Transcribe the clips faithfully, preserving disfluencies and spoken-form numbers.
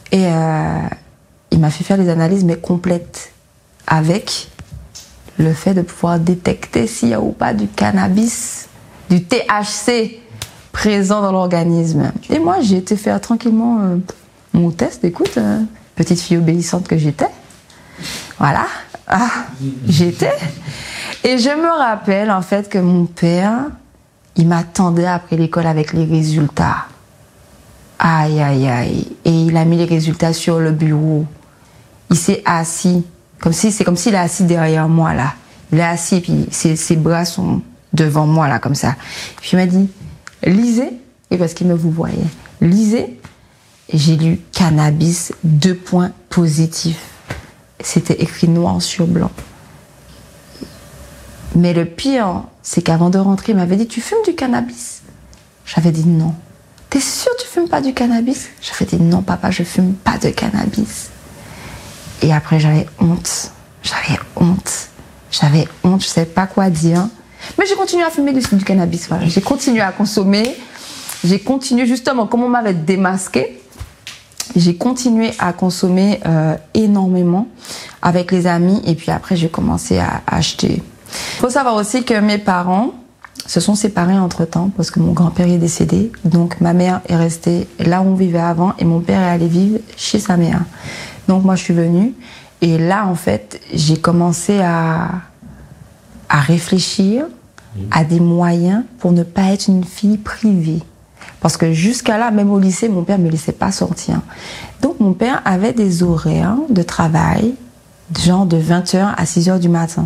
Et euh, il m'a fait faire des analyses, mais complètes, avec le fait de pouvoir détecter s'il y a ou pas du cannabis, du T H C présent dans l'organisme. Et moi, j'ai été faire tranquillement euh, mon test, écoute, euh, petite fille obéissante que j'étais. Voilà, ah, j'étais. Et je me rappelle en fait que mon père, il m'attendait après l'école avec les résultats. Aïe, aïe, aïe. Et il a mis les résultats sur le bureau. Il s'est assis, comme si, c'est comme s'il est assis derrière moi, là. Il est assis, puis ses, ses bras sont devant moi, là, comme ça. Puis il m'a dit, lisez, et parce qu'il me vous voyait, lisez. Et j'ai lu cannabis, deux points positifs. C'était écrit noir sur blanc. Mais le pire, c'est qu'avant de rentrer, il m'avait dit, tu fumes du cannabis? J'avais dit non. T'es sûr que tu fumes pas du cannabis? J'avais dit non, papa, je fume pas de cannabis. Et après, j'avais honte. J'avais honte. J'avais honte, je savais pas quoi dire. Mais j'ai continué à fumer du, du cannabis, voilà. J'ai continué à consommer. J'ai continué, justement, comme on m'avait démasqué, j'ai continué à consommer euh, énormément avec les amis. Et puis après, j'ai commencé à acheter. Il faut savoir aussi que mes parents se sont séparés entre-temps parce que mon grand-père est décédé. Donc ma mère est restée là où on vivait avant et mon père est allé vivre chez sa mère. Donc moi je suis venue et là en fait j'ai commencé à, à réfléchir à des moyens pour ne pas être une fille privée. Parce que jusqu'à là, même au lycée, mon père ne me laissait pas sortir. Donc mon père avait des horaires de travail genre de vingt heures à six heures du matin.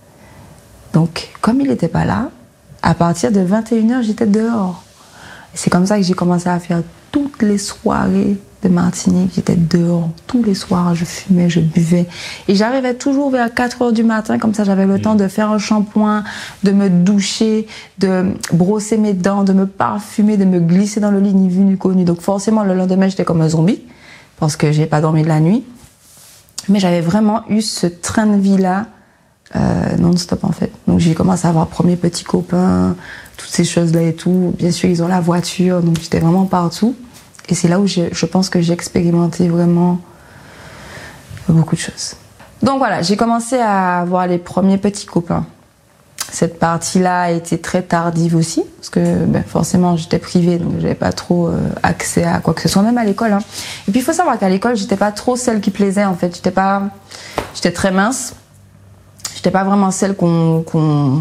Donc, comme il n'était pas là, à partir de vingt et une heures, j'étais dehors. Et c'est comme ça que j'ai commencé à faire toutes les soirées de Martinique. J'étais dehors tous les soirs, je fumais, je buvais. Et j'arrivais toujours vers quatre heures du matin, comme ça j'avais le temps de faire un shampoing, de me doucher, de brosser mes dents, de me parfumer, de me glisser dans le lit ni vu ni connu. Donc forcément, le lendemain, j'étais comme un zombie, parce que j'ai pas dormi de la nuit. Mais j'avais vraiment eu ce train de vie-là, Euh, non-stop en fait. Donc j'ai commencé à avoir premier petit copain, toutes ces choses-là et tout. Bien sûr, ils ont la voiture, donc j'étais vraiment partout. Et c'est là où je, je pense que j'ai expérimenté vraiment beaucoup de choses. Donc voilà, j'ai commencé à avoir les premiers petits copains. Cette partie-là a été très tardive aussi, parce que ben, forcément j'étais privée, donc j'avais pas trop euh, accès à quoi que ce soit, même à l'école. Hein. Et puis il faut savoir qu'à l'école, j'étais pas trop celle qui plaisait en fait. J'étais pas, j'étais très mince. J'étais pas vraiment celle qu'on qu'on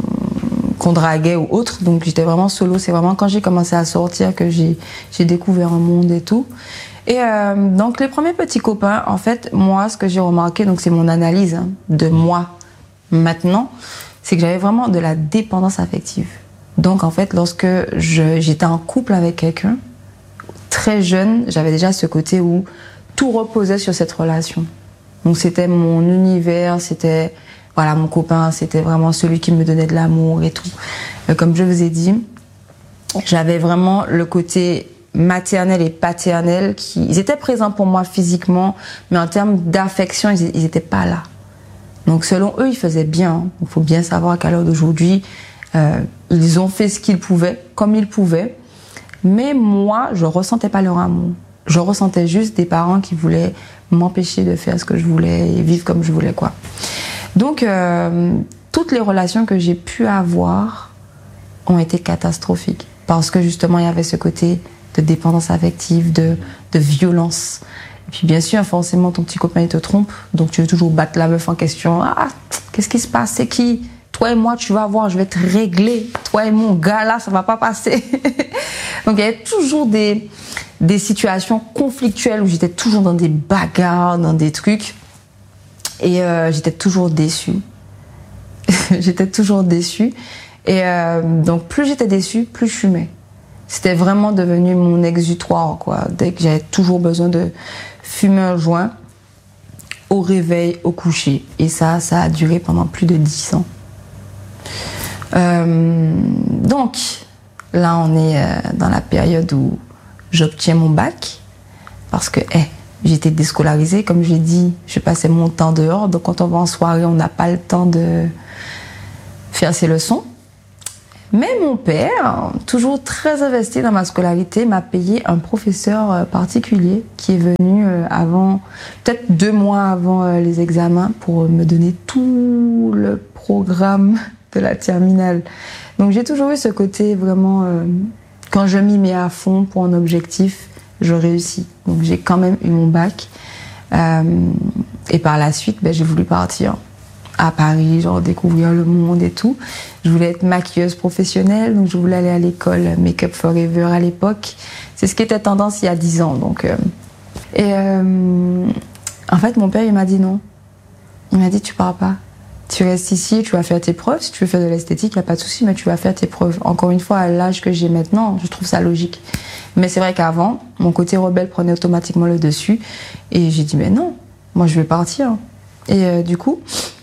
qu'on draguait ou autre, donc j'étais vraiment solo. C'est vraiment quand j'ai commencé à sortir que j'ai j'ai découvert un monde et tout. Et euh, donc les premiers petits copains, en fait, moi, ce que j'ai remarqué, donc c'est mon analyse hein, de moi maintenant, c'est que j'avais vraiment de la dépendance affective. Donc en fait, lorsque je, j'étais en couple avec quelqu'un, très jeune, j'avais déjà ce côté où tout reposait sur cette relation. Donc c'était mon univers, c'était voilà mon copain, c'était vraiment celui qui me donnait de l'amour et tout. Euh, comme je vous ai dit, j'avais vraiment le côté maternel et paternel qui, ils étaient présents pour moi physiquement, mais en termes d'affection, ils, ils étaient pas là. Donc selon eux, ils faisaient bien. Il faut bien savoir qu'à l'heure d'aujourd'hui, euh, ils ont fait ce qu'ils pouvaient, comme ils pouvaient. Mais moi, je ressentais pas leur amour. Je ressentais juste des parents qui voulaient m'empêcher de faire ce que je voulais et vivre comme je voulais, quoi. Donc, euh, toutes les relations que j'ai pu avoir ont été catastrophiques. Parce que justement, il y avait ce côté de dépendance affective, de, de violence. Et puis bien sûr, forcément, ton petit copain, il te trompe. Donc tu veux toujours battre la meuf en question. Ah, qu'est-ce qui se passe? C'est qui? Toi et moi, tu vas voir, je vais te régler. Toi et mon gars, là, ça va pas passer. Donc il y avait toujours des, des situations conflictuelles où j'étais toujours dans des bagarres, dans des trucs. Et euh, j'étais toujours déçue. J'étais toujours déçue. Et euh, donc plus j'étais déçue, plus je fumais. C'était vraiment devenu mon exutoire, quoi. Dès que j'avais toujours besoin de fumer un joint, au réveil, au coucher. Et ça, ça a duré pendant plus de dix ans. Euh, donc, là, on est euh, dans la période où j'obtiens mon bac. Parce que, hey, j'étais déscolarisée. Comme j'ai dit, je passais mon temps dehors. Donc, quand on va en soirée, on n'a pas le temps de faire ses leçons. Mais mon père, toujours très investi dans ma scolarité, m'a payé un professeur particulier qui est venu avant, peut-être deux mois avant les examens, pour me donner tout le programme de la terminale. Donc j'ai toujours eu ce côté vraiment, euh, quand je m'y mets à fond pour un objectif, je réussis. Donc j'ai quand même eu mon bac. Euh, et par la suite, ben, j'ai voulu partir à Paris, genre découvrir le monde et tout. Je voulais être maquilleuse professionnelle, donc je voulais aller à l'école Make Up Forever à l'époque. C'est ce qui était tendance il y a dix ans. Donc, euh... Et euh... en fait, mon père, il m'a dit non. Il m'a dit, tu pars pas. Tu restes ici, tu vas faire tes preuves. Si tu veux faire de l'esthétique, il n'y a pas de souci, mais tu vas faire tes preuves. Encore une fois, à l'âge que j'ai maintenant, je trouve ça logique. Mais c'est vrai qu'avant, mon côté rebelle prenait automatiquement le dessus. Et j'ai dit, mais non, moi je vais partir. Et euh, du coup,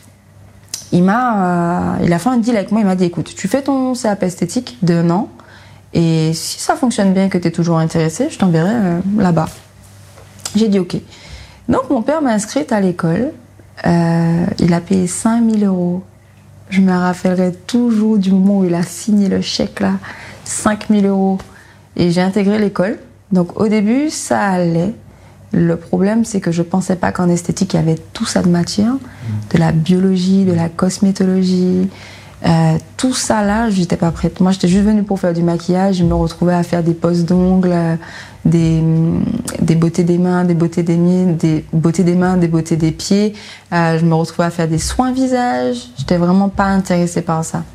il m'a, euh, il a fait un deal avec moi. Il m'a dit, écoute, tu fais ton C A P esthétique d'un an. Et si ça fonctionne bien, que tu es toujours intéressé, je t'enverrai euh, là-bas. J'ai dit, ok. Donc mon père m'a inscrite à l'école. Euh, il a payé cinq mille euros. Je me rappellerai toujours du moment où il a signé le chèque là, cinq mille euros. Et j'ai intégré l'école. Donc au début, ça allait. Le problème, c'est que je pensais pas qu'en esthétique, il y avait tout ça de matière, de la biologie, de la cosmétologie. Euh, tout ça là, j'étais pas prête. Moi, j'étais juste venue pour faire du maquillage. Je me retrouvais à faire des poses d'ongles, euh, des, des beautés des mains, des beautés des, des beautés des mains, des beautés des pieds. Euh, je me retrouvais à faire des soins visage. J'étais vraiment pas intéressée par ça.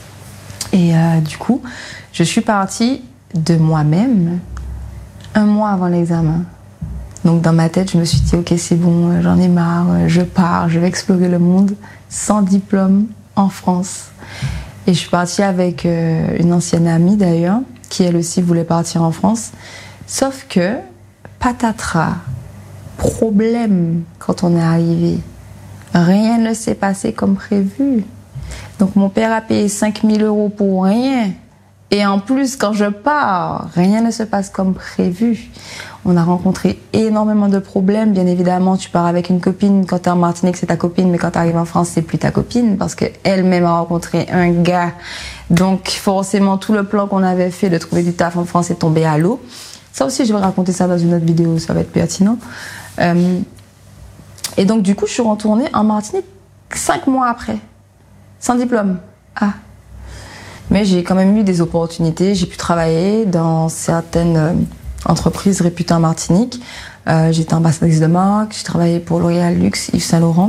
Et euh, du coup, je suis partie de moi-même un mois avant l'examen. Donc dans ma tête, je me suis dit, ok, c'est bon, j'en ai marre, je pars, je vais explorer le monde sans diplôme en France. Et je suis partie avec euh, une ancienne amie d'ailleurs, qui elle aussi voulait partir en France. Sauf que, patatras, problème quand on est arrivé. Rien ne s'est passé comme prévu. Donc mon père a payé cinq mille euros pour rien. Et en plus, quand je pars, rien ne se passe comme prévu. On a rencontré énormément de problèmes. Bien évidemment, tu pars avec une copine. Quand t'es en Martinique, c'est ta copine. Mais quand t'arrives en France, c'est plus ta copine. Parce qu'elle-même a rencontré un gars. Donc, forcément, tout le plan qu'on avait fait de trouver du taf en France est tombé à l'eau. Ça aussi, je vais raconter ça dans une autre vidéo. Ça va être pertinent. Euh, et donc, du coup, je suis retournée en Martinique cinq mois après. Sans diplôme. Ah. Mais j'ai quand même eu des opportunités. J'ai pu travailler dans certaines euh, entreprises réputées en Martinique. Euh, j'étais ambassadrice de marque, j'ai travaillé pour L'Oréal Luxe, Yves Saint Laurent.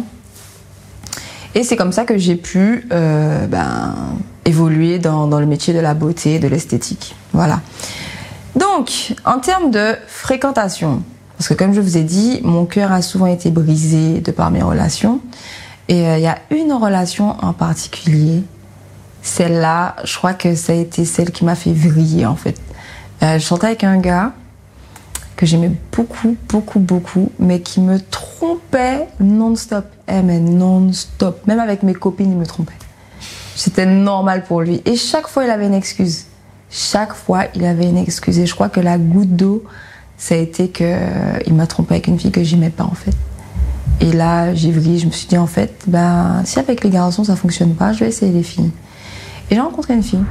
Et c'est comme ça que j'ai pu euh, ben, évoluer dans, dans le métier de la beauté, de l'esthétique. Voilà. Donc, en termes de fréquentation, parce que comme je vous ai dit, mon cœur a souvent été brisé de par mes relations. Et il euh, y a une relation en particulier. Celle-là, je crois que ça a été celle qui m'a fait vriller en fait. Euh, je sortais avec un gars que j'aimais beaucoup, beaucoup, beaucoup, mais qui me trompait non-stop. Eh mais non-stop. Même avec mes copines, il me trompait. C'était normal pour lui. Et chaque fois, il avait une excuse. Chaque fois, il avait une excuse. Et je crois que la goutte d'eau, ça a été qu'il euh, m'a trompé avec une fille que j'aimais pas en fait. Et là, j'ai vrillé. Je me suis dit en fait, ben, si avec les garçons ça fonctionne pas, je vais essayer les filles. Et j'ai rencontré une fille.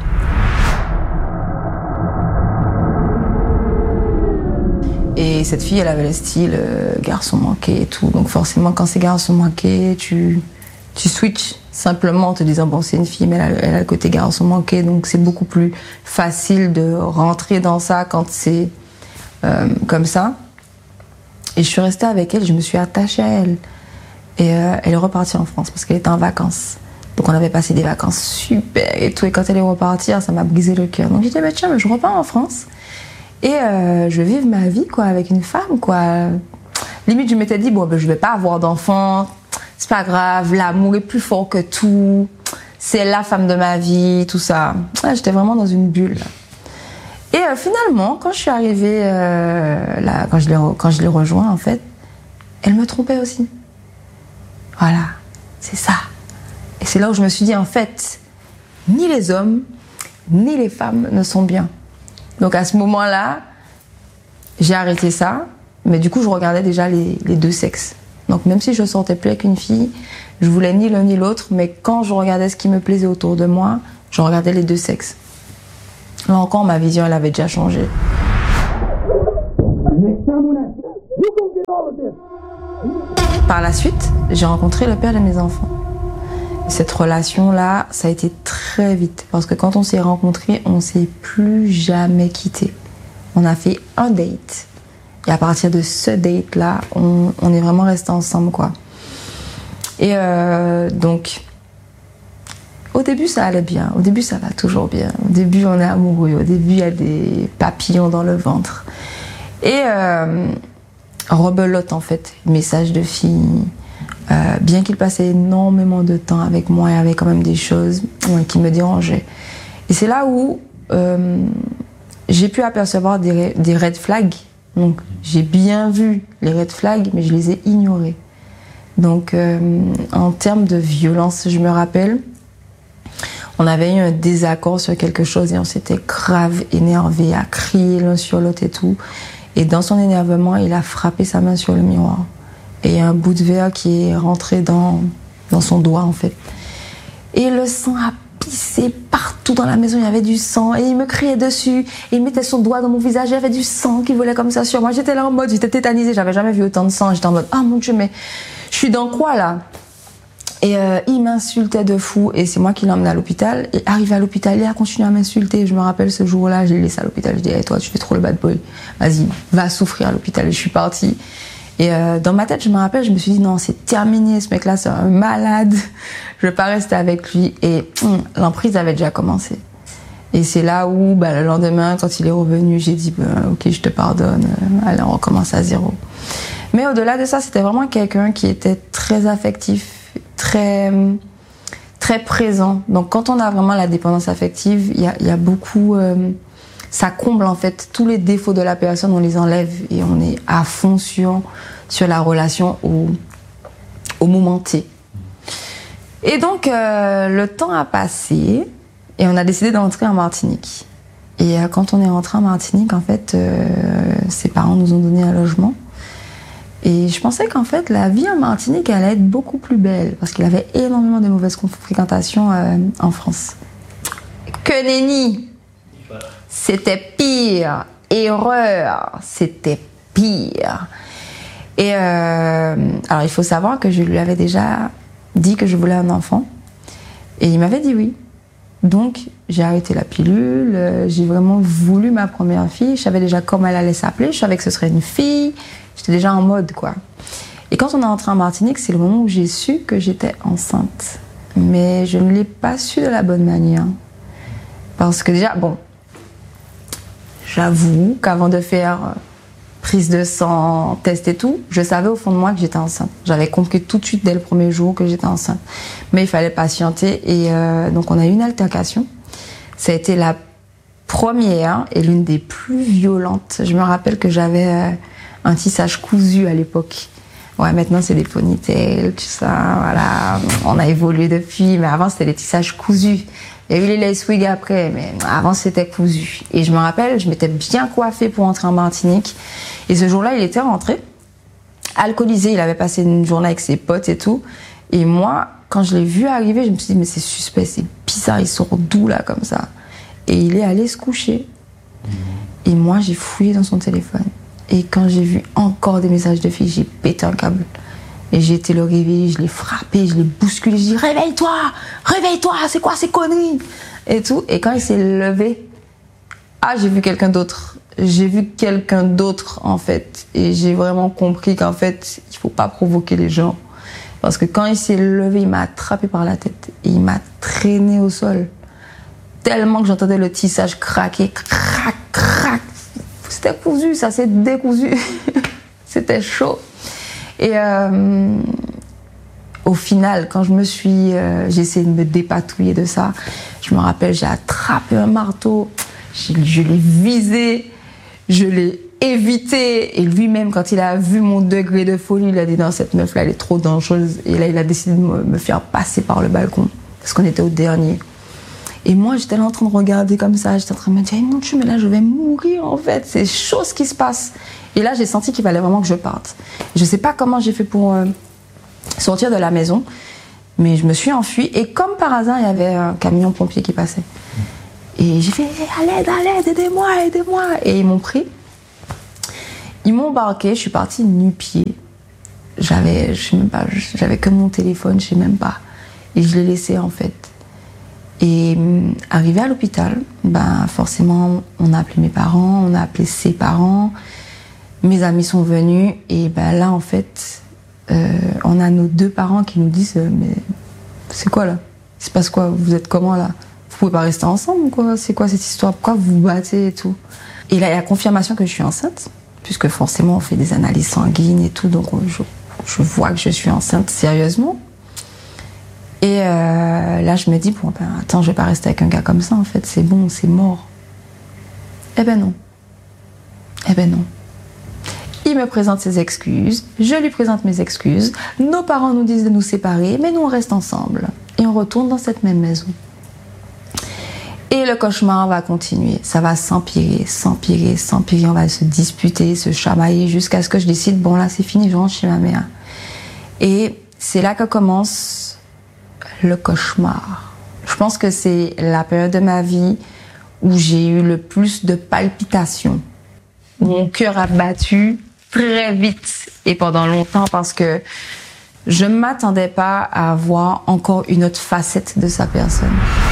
Et cette fille, elle avait le style euh, garçon manqué et tout. Donc forcément, quand c'est garçon manqué, tu, tu switches simplement en te disant, bon, c'est une fille, mais elle a, elle a le côté garçon manqué. Donc c'est beaucoup plus facile de rentrer dans ça quand c'est euh, comme ça. Et je suis restée avec elle, je me suis attachée à elle. Et euh, elle est repartie en France parce qu'elle était en vacances. Donc on avait passé des vacances super et tout. Et quand elle est repartie, ça m'a brisé le cœur. Donc j'ai dit, bah, tiens, mais je repars en France. Et euh, je vais vivre ma vie quoi, avec une femme. Quoi. Limite, je m'étais dit, bon, ben, je vais pas avoir d'enfant. C'est pas grave, l'amour est plus fort que tout. C'est la femme de ma vie, tout ça. Ouais, j'étais vraiment dans une bulle. Et euh, finalement, quand je suis arrivée, euh, là, quand je l'ai, quand je l'ai rejoint, en fait, elle me trompait aussi. Voilà, c'est ça. Et c'est là où je me suis dit, en fait, ni les hommes, ni les femmes ne sont bien. Donc à ce moment-là, j'ai arrêté ça, mais du coup, je regardais déjà les, les deux sexes. Donc même si je ne sortais plus avec une fille, je voulais ni l'un ni l'autre, mais quand je regardais ce qui me plaisait autour de moi, je regardais les deux sexes. Là encore, ma vision, elle avait déjà changé. Par la suite, j'ai rencontré le père de mes enfants. Cette relation-là, ça a été très vite. Parce que quand on s'est rencontrés, on ne s'est plus jamais quittés. On a fait un date. Et à partir de ce date-là, on, on est vraiment restés ensemble, quoi. Et euh, donc, au début, ça allait bien. Au début, ça va toujours bien. Au début, on est amoureux. Au début, il y a des papillons dans le ventre. Et euh, rebelote, en fait, message de fille. Euh, bien qu'il passait énormément de temps avec moi, il y avait quand même des choses ouais, qui me dérangeaient. Et c'est là où euh, j'ai pu apercevoir des, des red flags. Donc, j'ai bien vu les red flags, mais je les ai ignorés. Donc, euh, en termes de violence, je me rappelle, on avait eu un désaccord sur quelque chose et on s'était grave énervé, à crier l'un sur l'autre et tout. Et dans son énervement, il a frappé sa main sur le miroir. Et il y a un bout de verre qui est rentré dans, dans son doigt, en fait. Et le sang a pissé partout dans la maison, il y avait du sang. Et il me criait dessus. Et il mettait son doigt dans mon visage, il y avait du sang qui volait comme ça sur moi. J'étais là en mode, j'étais tétanisée, j'avais jamais vu autant de sang. J'étais en mode, oh mon Dieu, mais je suis dans quoi, là? Et euh, il m'insultait de fou. Et c'est moi qui l'ai emmené à l'hôpital. Et arrivé à l'hôpital, il a continué à m'insulter. Je me rappelle ce jour-là, je l'ai laissé à l'hôpital. Je dis, hey, toi, tu fais trop le bad boy. Vas-y, va souffrir à l'hôpital. Et je suis partie. Et euh, dans ma tête, je me rappelle, je me suis dit non, c'est terminé, ce mec-là, c'est un malade. Je vais pas rester avec lui. Et hum, l'emprise avait déjà commencé. Et c'est là où, bah, le lendemain, quand il est revenu, j'ai dit bah, ok, je te pardonne. Allez, on recommence à zéro. Mais au-delà de ça, c'était vraiment quelqu'un qui était très affectif, très très présent. Donc, quand on a vraiment la dépendance affective, il y a, y a beaucoup. Euh, ça comble en fait tous les défauts de la personne, on les enlève et on est à fond sur, sur la relation au, au moment T. Et donc euh, le temps a passé et on a décidé d'entrer en Martinique. Et euh, quand on est rentré en Martinique, en fait, euh, ses parents nous ont donné un logement. Et je pensais qu'en fait la vie en Martinique allait être beaucoup plus belle parce qu'il avait énormément de mauvaises fréquentations euh, en France. Que nenni! C'était pire. Erreur. C'était pire. Et euh, alors, il faut savoir que je lui avais déjà dit que je voulais un enfant. Et il m'avait dit oui. Donc, j'ai arrêté la pilule. J'ai vraiment voulu ma première fille. Je savais déjà comment elle allait s'appeler. Je savais que ce serait une fille. J'étais déjà en mode, quoi. Et quand on est rentré en Martinique, c'est le moment où j'ai su que j'étais enceinte. Mais je ne l'ai pas su de la bonne manière. Parce que déjà, bon... J'avoue qu'avant de faire prise de sang, test et tout, je savais au fond de moi que j'étais enceinte. J'avais compris tout de suite dès le premier jour que j'étais enceinte. Mais il fallait patienter et euh, donc on a eu une altercation. Ça a été la première et l'une des plus violentes. Je me rappelle que j'avais euh, un tissage cousu à l'époque. Ouais, maintenant c'est des ponytails, tout ça, voilà. On a évolué depuis, mais avant c'était des tissages cousus. Il y a eu les lace wigs après, mais avant c'était cousu. Et je me rappelle, je m'étais bien coiffée pour entrer en Martinique. Et ce jour-là, il était rentré, alcoolisé, il avait passé une journée avec ses potes et tout. Et moi, quand je l'ai vu arriver, je me suis dit, mais c'est suspect, c'est bizarre, il sort d'où là, comme ça? Et il est allé se coucher. Et moi, j'ai fouillé dans son téléphone. Et quand j'ai vu encore des messages de filles, j'ai pété un câble. Et j'ai été le réveiller, je l'ai frappé, je l'ai bousculé, je dis réveille-toi, réveille-toi, c'est quoi ces conneries? Et tout. Et quand il s'est levé, ah, j'ai vu quelqu'un d'autre. J'ai vu quelqu'un d'autre, en fait. Et j'ai vraiment compris qu'en fait, il faut pas provoquer les gens. Parce que quand il s'est levé, il m'a attrapé par la tête. Et il m'a traîné au sol. Tellement que j'entendais le tissage craquer, crac, crac. C'était cousu, ça s'est décousu. C'était chaud. Et euh, au final, quand je me suis, euh, j'ai essayé de me dépatouiller de ça, je me rappelle, j'ai attrapé un marteau, je, je l'ai visé, je l'ai évité. Et lui-même, quand il a vu mon degré de folie, il a dit non, cette meuf-là, elle est trop dangereuse. Et là, il a décidé de me, me faire passer par le balcon, parce qu'on était au dernier. Et moi, j'étais là en train de regarder comme ça, j'étais en train de me dire, mon Dieu, mais là, je vais mourir, en fait, c'est chaud ce qui se passe. Et là, j'ai senti qu'il fallait vraiment que je parte. Je ne sais pas comment j'ai fait pour euh, sortir de la maison, mais je me suis enfuie. Et comme par hasard, il y avait un camion pompier qui passait. Et j'ai fait à l'aide, à l'aide, aidez-moi, aidez-moi. Et ils m'ont pris. Ils m'ont embarqué, je suis partie nu-pied. J'avais, je sais même pas, j'avais que mon téléphone, je sais même pas. Et je l'ai laissé en fait. Et arrivé à l'hôpital, ben forcément, on a appelé mes parents, on a appelé ses parents. Mes amis sont venus et ben là en fait, euh, on a nos deux parents qui nous disent euh, mais c'est quoi là? Il se passe quoi? Vous êtes comment là? Vous pouvez pas rester ensemble ou quoi? C'est quoi cette histoire? Pourquoi vous vous battez et tout? Et là il y a la confirmation que je suis enceinte, puisque forcément on fait des analyses sanguines et tout, donc je, je vois que je suis enceinte sérieusement. Et euh, là je me dis bon ben attends, je vais pas rester avec un gars comme ça en fait, c'est bon, c'est mort. Eh ben non. Eh ben non. Il me présente ses excuses, je lui présente mes excuses, nos parents nous disent de nous séparer, mais nous on reste ensemble. Et on retourne dans cette même maison. Et le cauchemar va continuer, ça va s'empirer, s'empirer, s'empirer, on va se disputer, se chamailler jusqu'à ce que je décide, bon là c'est fini, je rentre chez ma mère. Et c'est là que commence le cauchemar. Je pense que c'est la période de ma vie où j'ai eu le plus de palpitations. Mon cœur a battu très vite et pendant longtemps parce que je ne m'attendais pas à voir encore une autre facette de sa personne.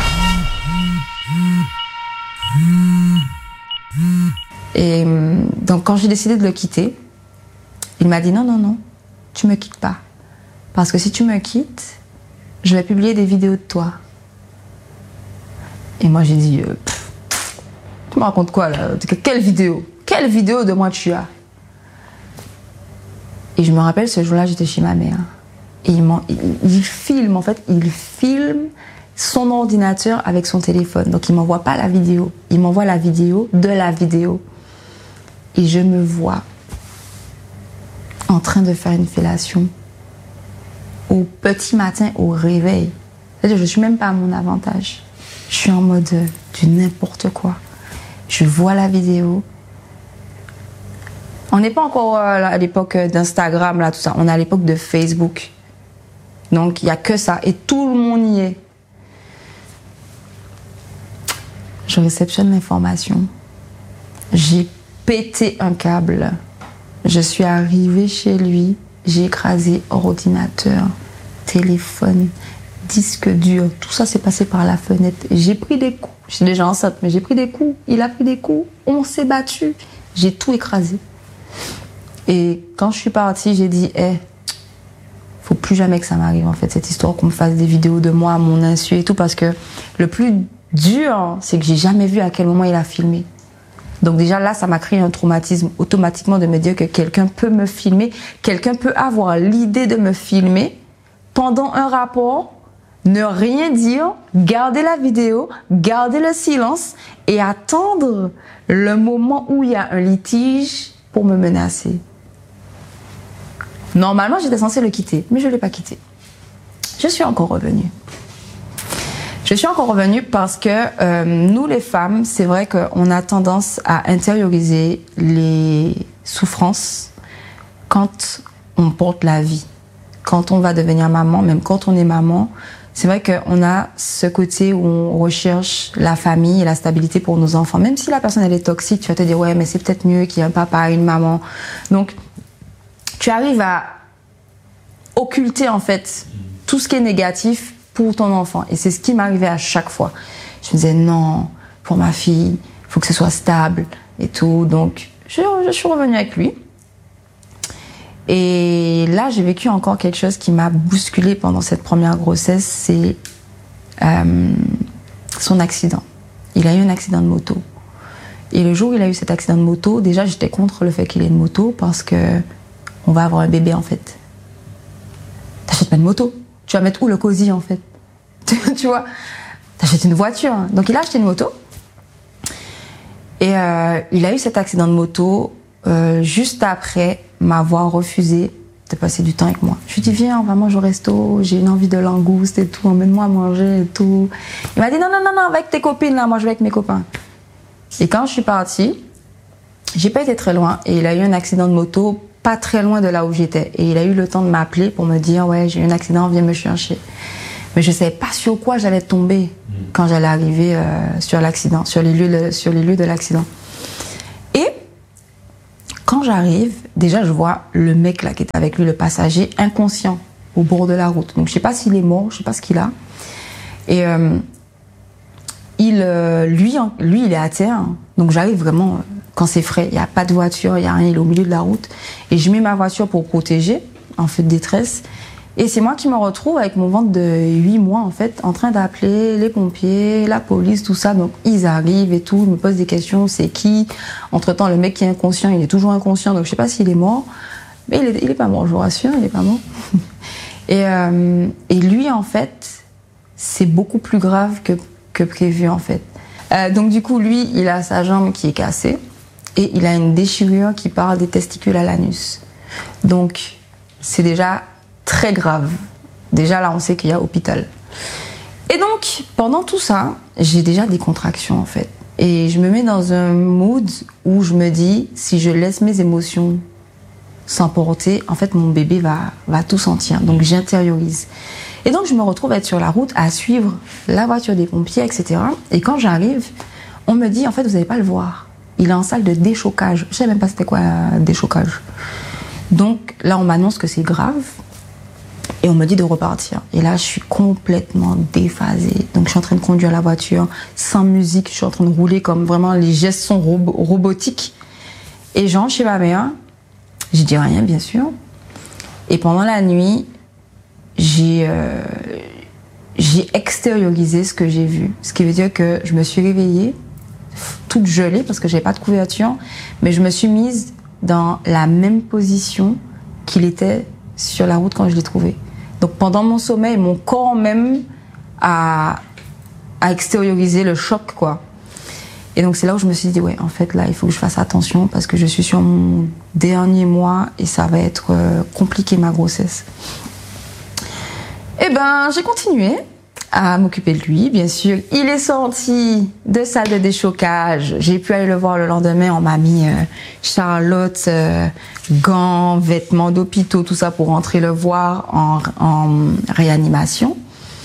Et donc quand j'ai décidé de le quitter, il m'a dit non, non, non, tu me quittes pas. Parce que si tu me quittes, je vais publier des vidéos de toi. Et moi j'ai dit, euh, pff, pff, tu me racontes quoi là? Quelle vidéo? Quelle vidéo de moi tu as? Et je me rappelle, ce jour-là, j'étais chez ma mère. Et il, il, il filme, en fait, il filme son ordinateur avec son téléphone. Donc, il ne m'envoie pas la vidéo. Il m'envoie la vidéo de la vidéo. Et je me vois en train de faire une fellation au petit matin, au réveil. C'est-à-dire, je ne suis même pas à mon avantage. Je suis en mode euh, du n'importe quoi. Je vois la vidéo. On n'est pas encore à l'époque d'Instagram, là, tout ça. On est à l'époque de Facebook. Donc, il n'y a que ça. Et tout le monde y est. Je réceptionne l'information. J'ai pété un câble. Je suis arrivée chez lui. J'ai écrasé ordinateur, téléphone, disque dur. Tout ça s'est passé par la fenêtre. J'ai pris des coups. Je suis déjà enceinte, mais j'ai pris des coups. Il a pris des coups. On s'est battu. J'ai tout écrasé. Et quand je suis partie, j'ai dit, hé, hey, faut plus jamais que ça m'arrive, en fait, cette histoire qu'on me fasse des vidéos de moi à mon insu et tout, parce que le plus dur, c'est que j'ai jamais vu à quel moment il a filmé. Donc déjà là, ça m'a créé un traumatisme automatiquement de me dire que quelqu'un peut me filmer, quelqu'un peut avoir l'idée de me filmer pendant un rapport, ne rien dire, garder la vidéo, garder le silence et attendre le moment où il y a un litige pour me menacer. Normalement, j'étais censée le quitter, mais je ne l'ai pas quitté. Je suis encore revenue. Je suis encore revenue parce que euh, nous, les femmes, c'est vrai qu'on a tendance à intérioriser les souffrances quand on porte la vie. Quand on va devenir maman, même quand on est maman, c'est vrai qu'on a ce côté où on recherche la famille et la stabilité pour nos enfants. Même si la personne elle est toxique, tu vas te dire ouais, mais c'est peut-être mieux qu'il y ait un papa et une maman. Donc, tu arrives à occulter en fait tout ce qui est négatif pour ton enfant. Et c'est ce qui m'arrivait à chaque fois. Je me disais non, pour ma fille, il faut que ce soit stable et tout. Donc, je, je suis revenue avec lui. Et là, j'ai vécu encore quelque chose qui m'a bousculée pendant cette première grossesse, c'est euh, son accident. Il a eu un accident de moto. Et le jour où il a eu cet accident de moto, déjà, j'étais contre le fait qu'il ait une moto parce que on va avoir un bébé, en fait. T'achètes pas de moto. Tu vas mettre où le cosy, en fait? Tu vois? T'achètes une voiture. Donc, il a acheté une moto. Et euh, il a eu cet accident de moto euh, juste après m'avoir refusé de passer du temps avec moi. Je lui ai dit, viens, on va manger au resto, j'ai une envie de langouste et tout, emmène-moi à manger et tout. Il m'a dit, non, non, non, non, va avec tes copines, là, moi je vais avec mes copains. Et quand je suis partie, j'ai pas été très loin et il a eu un accident de moto pas très loin de là où j'étais. Et il a eu le temps de m'appeler pour me dire, ouais, j'ai eu un accident, viens me chercher. Mais je ne savais pas sur quoi j'allais tomber quand j'allais arriver euh, sur l'accident, sur les lieux de, sur les lieux de l'accident. Et quand j'arrive, déjà je vois le mec là qui est avec lui, le passager, inconscient au bord de la route. Donc je ne sais pas s'il est mort, je ne sais pas ce qu'il a. Et euh, il, euh, lui, lui, il est à terre. Donc j'arrive vraiment, quand c'est frais, il n'y a pas de voiture, il n'y a rien, il est au milieu de la route. Et je mets ma voiture pour protéger, en feu de détresse. Et c'est moi qui me retrouve avec mon ventre de huit mois, en fait, en train d'appeler les pompiers, la police, tout ça. Donc, ils arrivent et tout, ils me posent des questions, c'est qui? Entre-temps, le mec qui est inconscient, il est toujours inconscient, donc je sais pas s'il est mort. Mais il est, il est pas mort, je vous rassure, il est pas mort. et, euh, et lui, en fait, c'est beaucoup plus grave que, que prévu, en fait. Euh, donc, du coup, lui, il a sa jambe qui est cassée et il a une déchirure qui part des testicules à l'anus. Donc, c'est déjà très grave. Déjà là, on sait qu'il y a hôpital. Et donc, pendant tout ça, j'ai déjà des contractions en fait. Et je me mets dans un mood où je me dis, si je laisse mes émotions s'emporter, en fait, mon bébé va, va tout sentir. Donc, j'intériorise. Et donc, je me retrouve à être sur la route, à suivre la voiture des pompiers, et cetera. Et quand j'arrive, on me dit, en fait, vous n'allez pas le voir. Il est en salle de déchocage. Je ne savais même pas c'était quoi un déchocage. Donc, là, on m'annonce que c'est grave. Et on me dit de repartir. Et là, je suis complètement déphasée. Donc, je suis en train de conduire la voiture sans musique. Je suis en train de rouler comme vraiment les gestes sont robo- robotiques. Et j'entre chez ma mère. Je dis rien, bien sûr. Et pendant la nuit, j'ai, euh, j'ai extériorisé ce que j'ai vu. Ce qui veut dire que je me suis réveillée, toute gelée, parce que j'avais pas de couverture. Mais je me suis mise dans la même position qu'il était sur la route quand je l'ai trouvé. Donc pendant mon sommeil, mon corps même a, a extériorisé le choc, quoi. Et donc c'est là où je me suis dit, ouais, en fait là, il faut que je fasse attention parce que je suis sur mon dernier mois et ça va être euh, compliqué ma grossesse. Et ben, j'ai continué à m'occuper de lui, bien sûr. Il est sorti de salle de déchocage. J'ai pu aller le voir le lendemain. On m'a mis euh, Charlotte, euh, gants, vêtements d'hôpitaux, tout ça pour rentrer le voir en, en réanimation.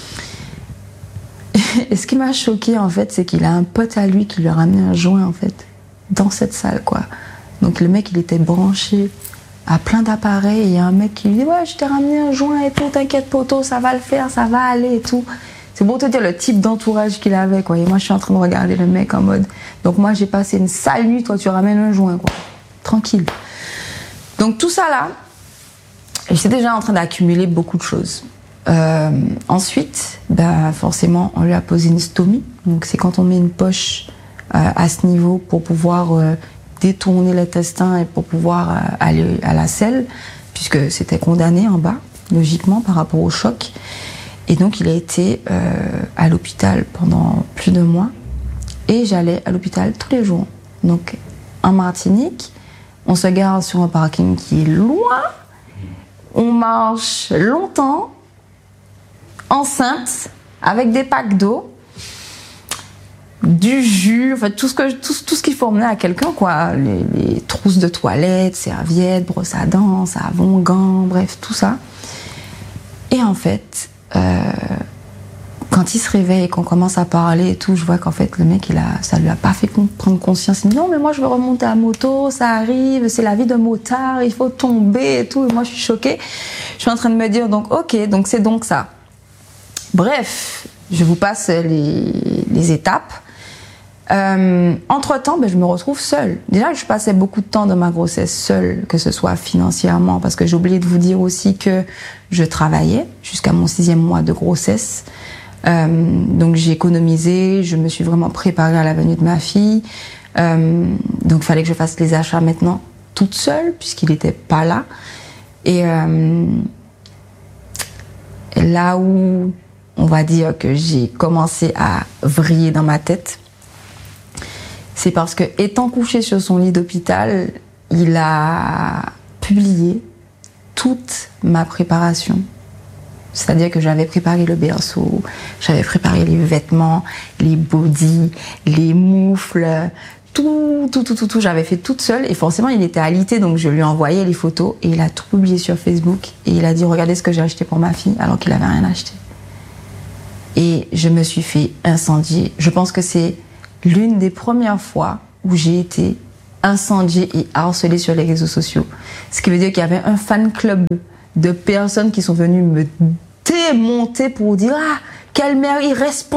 Et ce qui m'a choquée, en fait, c'est qu'il a un pote à lui qui lui a ramené un joint, en fait, dans cette salle, quoi. Donc le mec, il était branché à plein d'appareils. Il y a un mec qui lui dit « Ouais, je t'ai ramené un joint et tout, t'inquiète, poteau, ça va le faire, ça va aller et tout. » C'est pour te dire le type d'entourage qu'il avait, quoi. Et moi, je suis en train de regarder le mec en mode... Donc moi, j'ai passé une sale nuit, toi, tu ramènes un joint, quoi. Tranquille. Donc tout ça, là, j'étais déjà en train d'accumuler beaucoup de choses. Euh, ensuite, ben, forcément, on lui a posé une stomie. Donc c'est quand on met une poche euh, à ce niveau pour pouvoir euh, détourner l'intestin et pour pouvoir euh, aller à la selle, puisque c'était condamné en bas, logiquement, par rapport au choc. Et donc, il a été euh, à l'hôpital pendant plus de mois. Et j'allais à l'hôpital tous les jours. Donc, en Martinique, on se gare sur un parking qui est loin. On marche longtemps, enceinte, avec des packs d'eau, du jus, enfin, tout ce, que, tout, tout ce qu'il faut emmener à quelqu'un, quoi. Les, les trousses de toilette, serviettes, brosse à dents, savon, gants, bref, tout ça. Et en fait... Euh, quand il se réveille et qu'on commence à parler et tout, je vois qu'en fait le mec, il a, ça lui a pas fait prendre conscience. Il me dit non mais moi je veux remonter à moto, ça arrive, c'est la vie de motard, il faut tomber et tout. Et moi je suis choquée. Je suis en train de me dire donc ok, donc c'est donc ça. Bref, je vous passe les, les étapes. Euh, entre-temps, ben, je me retrouve seule. Déjà, je passais beaucoup de temps dans ma grossesse seule, que ce soit financièrement, parce que j'ai oublié de vous dire aussi que je travaillais jusqu'à mon sixième mois de grossesse. Euh, donc j'ai économisé, je me suis vraiment préparée à la venue de ma fille. Euh, donc il fallait que je fasse les achats maintenant toute seule, puisqu'il n'était pas là. Et, euh, et là où on va dire que j'ai commencé à vriller dans ma tête, c'est parce que, étant couché sur son lit d'hôpital, il a publié toute ma préparation. C'est-à-dire que j'avais préparé le berceau, j'avais préparé les vêtements, les bodys, les moufles, tout, tout, tout, tout, tout. J'avais fait toute seule et forcément il était alité, donc je lui ai envoyé les photos et il a tout publié sur Facebook et il a dit regardez ce que j'ai acheté pour ma fille alors qu'il avait rien acheté. Et je me suis fait incendier. Je pense que c'est l'une des premières fois où j'ai été incendiée et harcelée sur les réseaux sociaux. Ce qui veut dire qu'il y avait un fan club de personnes qui sont venues me démonter pour dire « Ah, quelle mère irresponsable !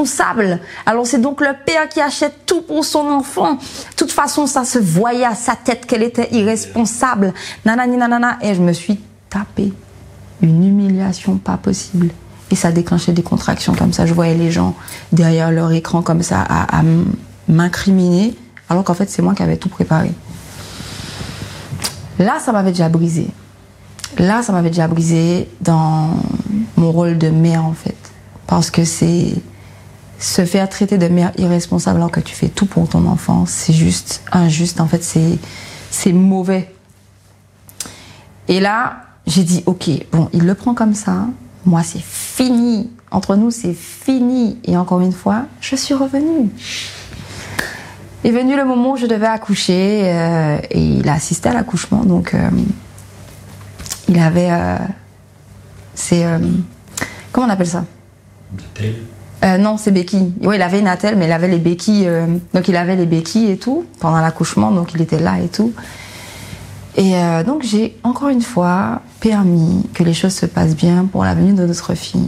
Alors c'est donc le père qui achète tout pour son enfant. De toute façon, ça se voyait à sa tête qu'elle était irresponsable. Nanani nanana. » Et je me suis tapée une humiliation pas possible. Et ça déclenchait des contractions comme ça. Je voyais les gens derrière leur écran comme ça à, à m'incriminer, alors qu'en fait c'est moi qui avais tout préparé. Là, ça m'avait déjà brisé. Là, ça m'avait déjà brisé dans mon rôle de mère en fait. Parce que c'est se faire traiter de mère irresponsable alors que tu fais tout pour ton enfant, c'est juste injuste. En fait, c'est c'est mauvais. Et là, j'ai dit ok, bon, il le prend comme ça. Moi, c'est fini. Entre nous, c'est fini. Et encore une fois, je suis revenue. Est venu le moment où je devais accoucher euh, et il a assisté à l'accouchement. Donc, euh, il avait... Euh, c'est... Euh, comment on appelle ça? Euh, non, c'est béquilles. Oui, il avait une attelle, mais il avait les béquilles. Euh, donc, il avait les béquilles et tout pendant l'accouchement. Donc, il était là et tout. Et euh, donc, j'ai encore une fois permis que les choses se passent bien pour la venue de notre fille.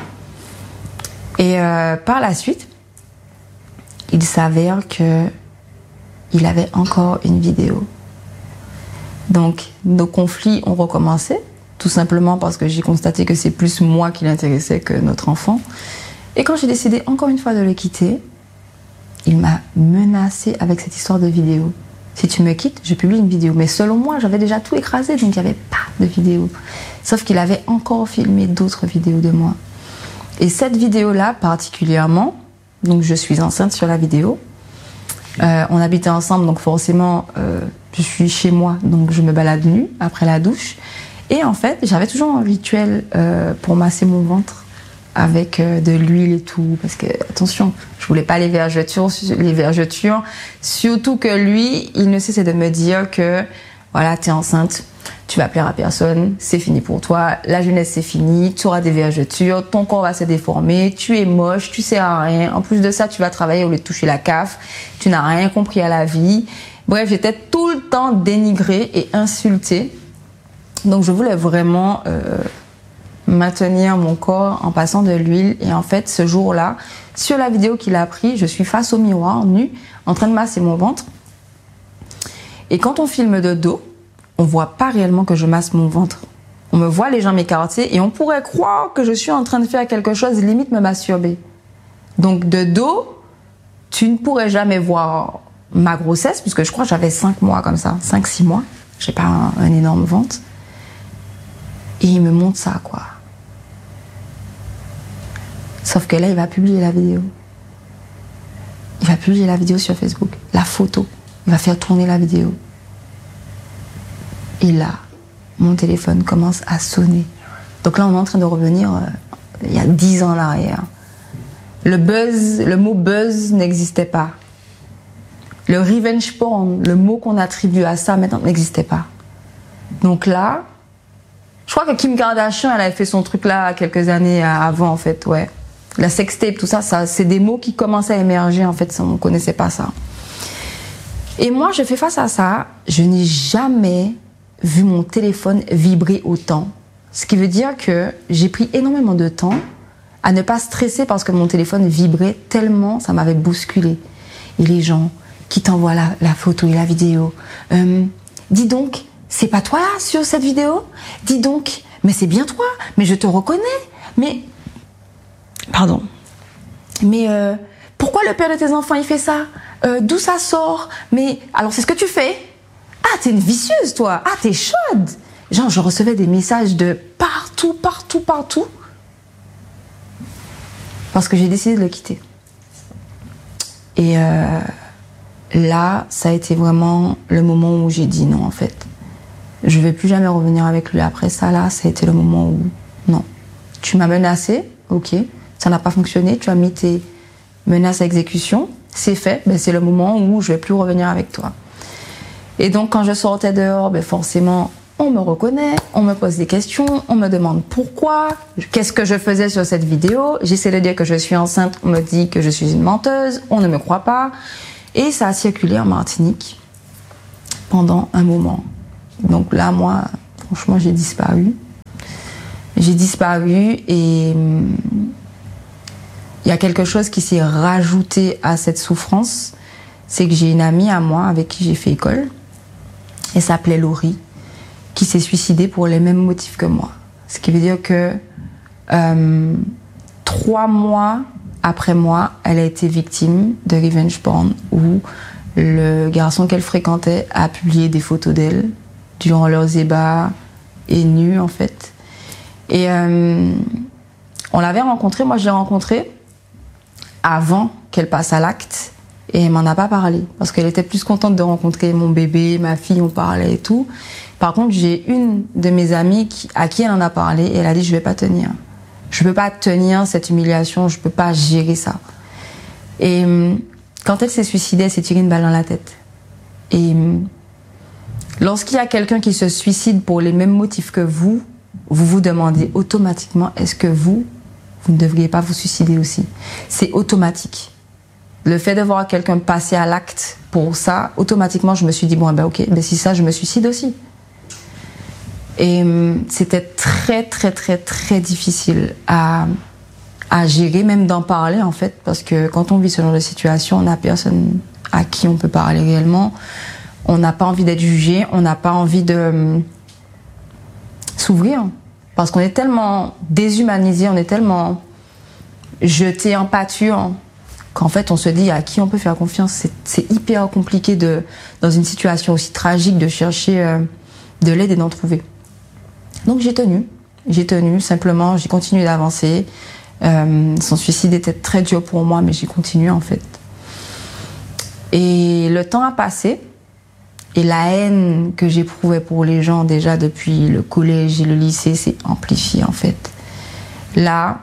Et euh, par la suite, il s'avère que il avait encore une vidéo. Donc, nos conflits ont recommencé, tout simplement parce que j'ai constaté que c'est plus moi qui l'intéressais que notre enfant. Et quand j'ai décidé encore une fois de le quitter, il m'a menacée avec cette histoire de vidéo. Si tu me quittes, je publie une vidéo. Mais selon moi, j'avais déjà tout écrasé, donc il n'y avait pas de vidéo. Sauf qu'il avait encore filmé d'autres vidéos de moi. Et cette vidéo-là, particulièrement, donc je suis enceinte sur la vidéo. Euh, on habitait ensemble, donc forcément, euh, je suis chez moi, donc je me balade nue après la douche. Et en fait, j'avais toujours un rituel euh, pour masser mon ventre avec euh, de l'huile et tout, parce que attention, je voulais pas les vergetures, les vergetures, surtout que lui, il ne cessait de me dire que voilà, t'es enceinte, tu vas plaire à personne, c'est fini pour toi, la jeunesse c'est fini, tu auras des vergetures, ton corps va se déformer, tu es moche, tu sers à rien, en plus de ça, tu vas travailler au lieu de toucher la C A F, tu n'as rien compris à la vie. Bref, j'étais tout le temps dénigrée et insultée, donc je voulais vraiment euh, maintenir mon corps en passant de l'huile. Et en fait, ce jour-là, sur la vidéo qu'il a pris, je suis face au miroir, nue, en train de masser mon ventre. Et quand on filme de dos, on voit pas réellement que je masse mon ventre. On me voit les jambes écartées et on pourrait croire que je suis en train de faire quelque chose, limite me masturber. Donc de dos, tu ne pourrais jamais voir ma grossesse, puisque je crois que j'avais cinq mois comme ça, cinq six mois. J'ai pas un, un énorme ventre. Et il me montre ça, quoi. Sauf que là, il va publier la vidéo. Il va publier la vidéo sur Facebook, la photo. Il va faire tourner la vidéo. Et là, mon téléphone commence à sonner. Donc là, on est en train de revenir euh, il y a dix ans en arrière. Le buzz, le mot buzz n'existait pas. Le revenge porn, le mot qu'on attribue à ça maintenant, n'existait pas. Donc là, je crois que Kim Kardashian, elle avait fait son truc là quelques années avant, en fait, ouais. La sextape, tout ça, ça c'est des mots qui commençaient à émerger, en fait, on ne connaissait pas ça. Et moi, je fais face à ça, je n'ai jamais vu mon téléphone vibrer autant. Ce qui veut dire que j'ai pris énormément de temps à ne pas stresser parce que mon téléphone vibrait tellement, ça m'avait bousculé. Et les gens qui t'envoient la, la photo et la vidéo. Euh, dis donc, c'est pas toi là sur cette vidéo? Dis donc, mais c'est bien toi, mais je te reconnais. Mais, pardon, mais euh, pourquoi le père de tes enfants il fait ça? euh, D'où ça sort? Mais alors c'est ce que tu fais? Ah, t'es une vicieuse toi. Ah, t'es chaude. Genre, je recevais des messages de partout, partout, partout. Parce que j'ai décidé de le quitter. Et euh, là, ça a été vraiment le moment où j'ai dit non, en fait. Je vais plus jamais revenir avec lui après ça. Là, ça a été le moment où non. Tu m'as menacé, ok. Ça n'a pas fonctionné. Tu as mis tes menaces à exécution. C'est fait. Ben, c'est le moment où je vais plus revenir avec toi. Et donc, quand je sortais dehors, ben, forcément, on me reconnaît, on me pose des questions, on me demande pourquoi, qu'est-ce que je faisais sur cette vidéo. J'essaie de dire que je suis enceinte, on me dit que je suis une menteuse, on ne me croit pas. Et ça a circulé en Martinique pendant un moment. Donc là, moi, franchement, j'ai disparu. J'ai disparu et hum, il y a quelque chose qui s'est rajouté à cette souffrance. C'est que j'ai une amie à moi avec qui j'ai fait école. Elle s'appelait Laurie, qui s'est suicidée pour les mêmes motifs que moi. Ce qui veut dire que euh, trois mois après moi, elle a été victime de revenge porn où le garçon qu'elle fréquentait a publié des photos d'elle durant leurs ébats et nue en fait. Et euh, on l'avait rencontrée, moi je l'ai rencontrée avant qu'elle passe à l'acte et elle m'en a pas parlé parce qu'elle était plus contente de rencontrer mon bébé, ma fille, on parlait et tout. Par contre, j'ai une de mes amies qui, à qui elle en a parlé et elle a dit je vais pas tenir. Je peux pas tenir cette humiliation, je peux pas gérer ça. Et quand elle s'est suicidée, elle s'est tirée une balle dans la tête. Et lorsqu'il y a quelqu'un qui se suicide pour les mêmes motifs que vous, vous vous demandez automatiquement est-ce que vous, vous ne devriez pas vous suicider aussi. C'est automatique. Le fait de voir quelqu'un passer à l'acte pour ça, automatiquement je me suis dit bon ben ok, ben si ça je me suicide aussi. Et c'était très très très très difficile à, à gérer, même d'en parler en fait, parce que quand on vit ce genre de situation, on n'a personne à qui on peut parler réellement, on n'a pas envie d'être jugé, on n'a pas envie de euh, s'ouvrir, parce qu'on est tellement déshumanisé, on est tellement jeté en pâture, qu'en fait on se dit à qui on peut faire confiance. C'est, c'est hyper compliqué de, dans une situation aussi tragique de chercher euh, de l'aide et d'en trouver. Donc j'ai tenu, j'ai tenu, simplement j'ai continué d'avancer. Euh, son suicide était très dur pour moi, mais j'ai continué en fait. Et le temps a passé, et la haine que j'éprouvais pour les gens déjà depuis le collège et le lycée s'est amplifiée en fait. Là,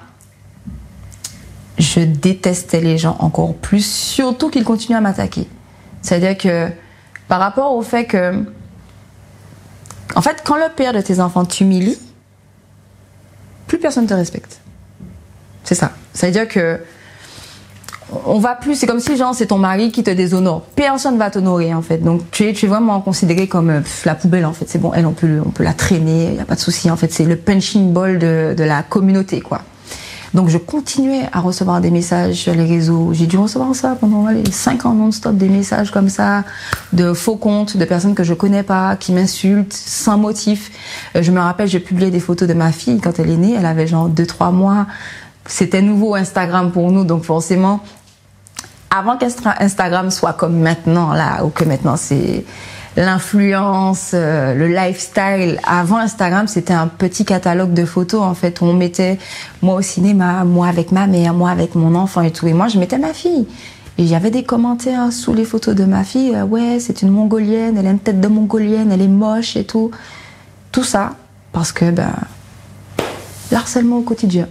je détestais les gens encore plus, surtout qu'ils continuaient à m'attaquer. C'est-à-dire que par rapport au fait que en fait, quand le père de tes enfants t'humilie, plus personne ne te respecte. C'est ça. Ça veut dire que on va plus, c'est comme si genre c'est ton mari qui te déshonore. Personne ne va t'honorer en fait. Donc tu es, tu es vraiment considéré comme pff, la poubelle en fait. C'est bon, elle on peut, on peut la traîner, il n'y a pas de souci en fait. C'est le punching ball de, de la communauté quoi. Donc je continuais à recevoir des messages sur les réseaux. J'ai dû recevoir ça pendant allez, cinq ans non-stop, des messages comme ça, de faux comptes, de personnes que je connais pas, qui m'insultent sans motif. Euh, je me rappelle, j'ai publié des photos de ma fille quand elle est née. Elle avait genre deux trois mois. C'était nouveau Instagram pour nous, donc forcément, avant qu'Instagram soit comme maintenant, là, ou que maintenant c'est l'influence, euh, le lifestyle. Avant Instagram, c'était un petit catalogue de photos en fait où on mettait moi au cinéma, moi avec ma mère, moi avec mon enfant et tout. Et moi, je mettais ma fille. Et il y avait des commentaires sous les photos de ma fille. Euh, ouais, c'est une mongolienne, elle a une tête de mongolienne, elle est moche et tout. Tout ça parce que ben l'harcèlement au quotidien.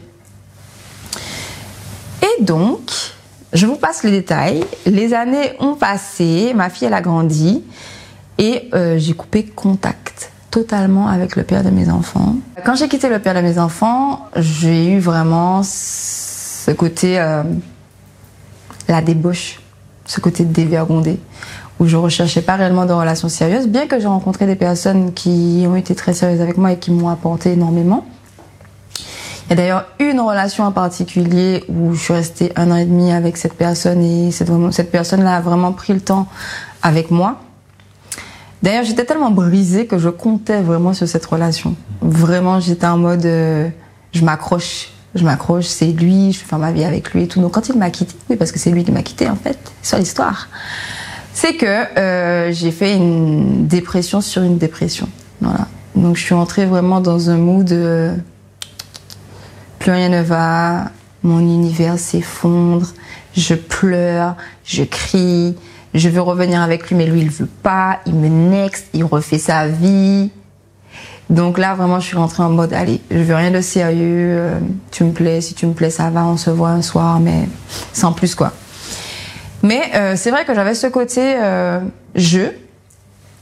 Et donc, je vous passe les détails. Les années ont passé, ma fille elle a grandi. Et euh, j'ai coupé contact totalement avec le père de mes enfants. Quand j'ai quitté le père de mes enfants, j'ai eu vraiment ce côté, euh, la débauche, ce côté dévergondé, où je recherchais pas réellement de relations sérieuses, bien que j'ai rencontré des personnes qui ont été très sérieuses avec moi et qui m'ont apporté énormément. Il y a d'ailleurs une relation en particulier où je suis restée un an et demi avec cette personne et cette, cette personne-là a vraiment pris le temps avec moi. D'ailleurs, j'étais tellement brisée que je comptais vraiment sur cette relation. Vraiment, j'étais en mode, euh, je m'accroche, je m'accroche, c'est lui, je vais faire ma vie avec lui et tout. Donc quand il m'a quitté, oui, parce que c'est lui qui m'a quitté en fait, c'est ça l'histoire. C'est que euh, j'ai fait une dépression sur une dépression. Voilà. Donc je suis entrée vraiment dans un mood, euh, plus rien ne va, mon univers s'effondre, je pleure, je crie. Je veux revenir avec lui, mais lui, il veut pas. Il me next, il refait sa vie. Donc là, vraiment, je suis rentrée en mode, allez, je veux rien de sérieux. Euh, tu me plais, si tu me plais, ça va, on se voit un soir, mais sans plus, quoi. Mais euh, c'est vrai que j'avais ce côté euh, jeu.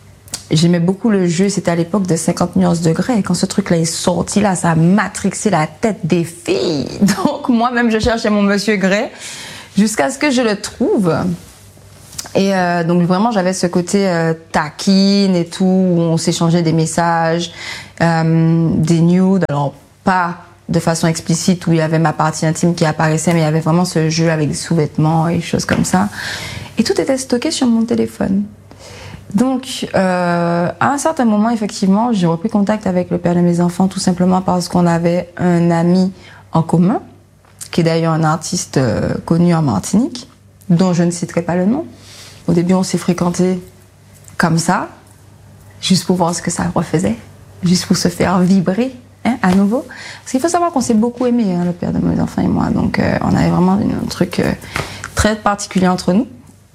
j'aimais beaucoup le jeu, c'était à l'époque de cinquante nuances degrés. Et quand ce truc-là est sorti, là, ça a matrixé la tête des filles. Donc moi-même, je cherchais mon Monsieur Grey jusqu'à ce que je le trouve. Et euh, donc vraiment, j'avais ce côté euh, taquine et tout, où on s'échangeait des messages, euh, des nudes. Alors pas de façon explicite où il y avait ma partie intime qui apparaissait, mais il y avait vraiment ce jeu avec des sous-vêtements et des choses comme ça. Et tout était stocké sur mon téléphone. Donc, euh, à un certain moment, effectivement, j'ai repris contact avec le père de mes enfants, tout simplement parce qu'on avait un ami en commun, qui est d'ailleurs un artiste euh, connu en Martinique, dont je ne citerai pas le nom. Au début, on s'est fréquentés comme ça, juste pour voir ce que ça refaisait, juste pour se faire vibrer, hein, à nouveau. Parce qu'il faut savoir qu'on s'est beaucoup aimé, hein, le père de mes enfants et moi. Donc, euh, on avait vraiment un truc euh, très particulier entre nous.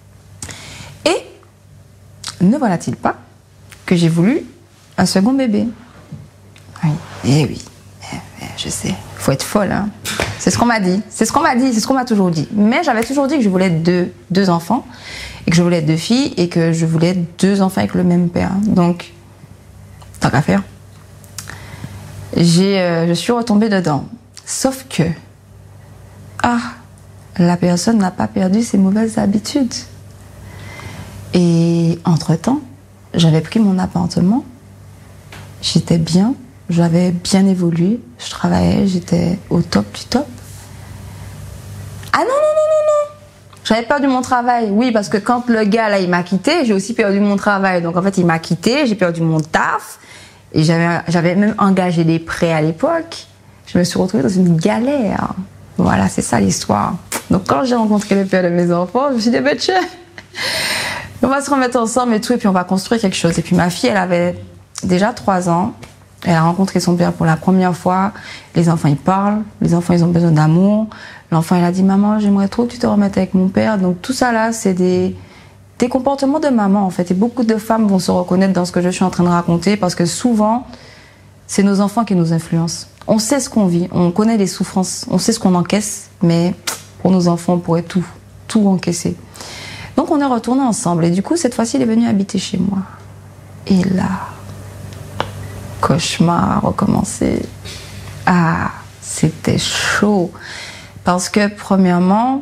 Ne voilà-t-il pas que j'ai voulu un second bébé? Oui, eh oui, eh, eh, je sais, faut être folle, hein. C'est ce qu'on m'a dit, c'est ce qu'on m'a dit, c'est ce qu'on m'a toujours dit. Mais j'avais toujours dit que je voulais deux, deux enfants, et que je voulais deux filles, et que je voulais deux enfants avec le même père. Donc, tant qu'à faire, j'ai, euh, je suis retombée dedans. Sauf que, ah, la personne n'a pas perdu ses mauvaises habitudes. Et entre-temps, j'avais pris mon appartement, j'étais bien, j'avais bien évolué, je travaillais, j'étais au top du top. Ah non, non, non, non, non, j'avais perdu mon travail, oui, parce que quand le gars, là, il m'a quitté, j'ai aussi perdu mon travail. Donc en fait, il m'a quitté, j'ai perdu mon taf, et j'avais, j'avais même engagé des prêts à l'époque. Je me suis retrouvée dans une galère. Voilà, c'est ça l'histoire. Donc quand j'ai rencontré le père de mes enfants, je me suis dit, ben tiens, on va se remettre ensemble et tout, et puis on va construire quelque chose. Et puis ma fille, elle avait déjà trois ans. Elle a rencontré son père pour la première fois. Les enfants, ils parlent. Les enfants, ils ont besoin d'amour. L'enfant, il a dit, maman, j'aimerais trop que tu te remettes avec mon père. Donc tout ça là, c'est des, des comportements de maman, en fait. Et beaucoup de femmes vont se reconnaître dans ce que je suis en train de raconter, parce que souvent, c'est nos enfants qui nous influencent. On sait ce qu'on vit, on connaît les souffrances, on sait ce qu'on encaisse, mais pour nos enfants, on pourrait tout, tout encaisser. Donc on est retournés ensemble, et du coup cette fois-ci il est venu habiter chez moi. Et là, cauchemar a recommencé. Ah, c'était chaud. Parce que premièrement,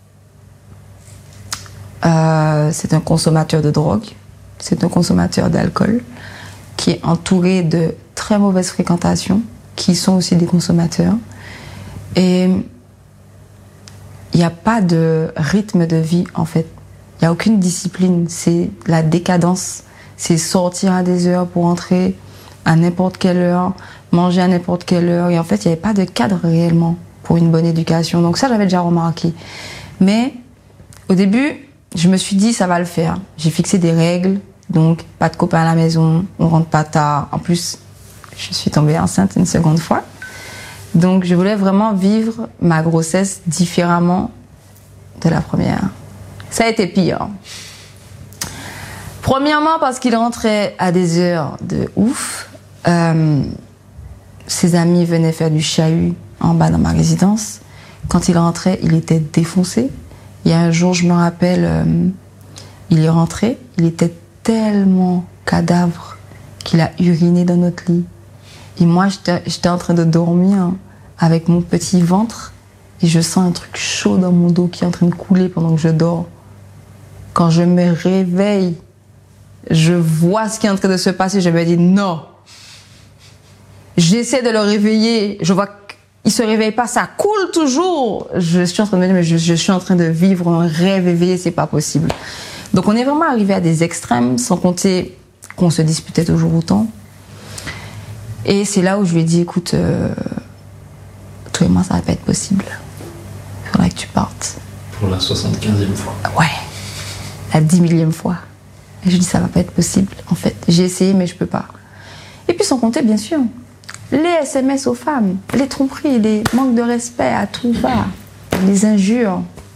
euh, c'est un consommateur de drogue, c'est un consommateur d'alcool, qui est entouré de très mauvaises fréquentations, qui sont aussi des consommateurs. Et il n'y a pas de rythme de vie en fait. Il n'y a aucune discipline, c'est la décadence. C'est sortir à des heures pour entrer à n'importe quelle heure, manger à n'importe quelle heure. Et en fait, il n'y avait pas de cadre réellement pour une bonne éducation. Donc ça, j'avais déjà remarqué. Mais au début, je me suis dit, ça va le faire. J'ai fixé des règles, donc pas de copains à la maison, on rentre pas tard. En plus, je suis tombée enceinte une seconde fois. Donc je voulais vraiment vivre ma grossesse différemment de la première. Ça a été pire. Premièrement parce qu'il rentrait à des heures de ouf. Euh, ses amis venaient faire du chahut en bas dans ma résidence. Quand il rentrait, il était défoncé. Il y a un jour, je me rappelle, euh, il est rentré, il était tellement cadavre qu'il a uriné dans notre lit. Et moi, j'étais, j'étais en train de dormir avec mon petit ventre et je sens un truc chaud dans mon dos qui est en train de couler pendant que je dors. Quand je me réveille, je vois ce qui est en train de se passer, je me dis non. J'essaie de le réveiller, je vois qu'il se réveille pas, ça coule toujours. Je suis en train de me dire, mais je, je suis en train de vivre un rêve éveillé, c'est pas possible. Donc on est vraiment arrivé à des extrêmes, sans compter qu'on se disputait toujours autant. Et c'est là où je lui ai dit, écoute, euh, toi et moi, ça va pas être possible. Il faudrait que tu partes. Pour la soixante-quinzième fois. Ouais, la dix millième fois. Et je lui ai dit, ça va pas être possible, en fait. J'ai essayé, mais je peux pas. Et puis sans compter, bien sûr, les S M S aux femmes, les tromperies, les manques de respect à tout va, les injures.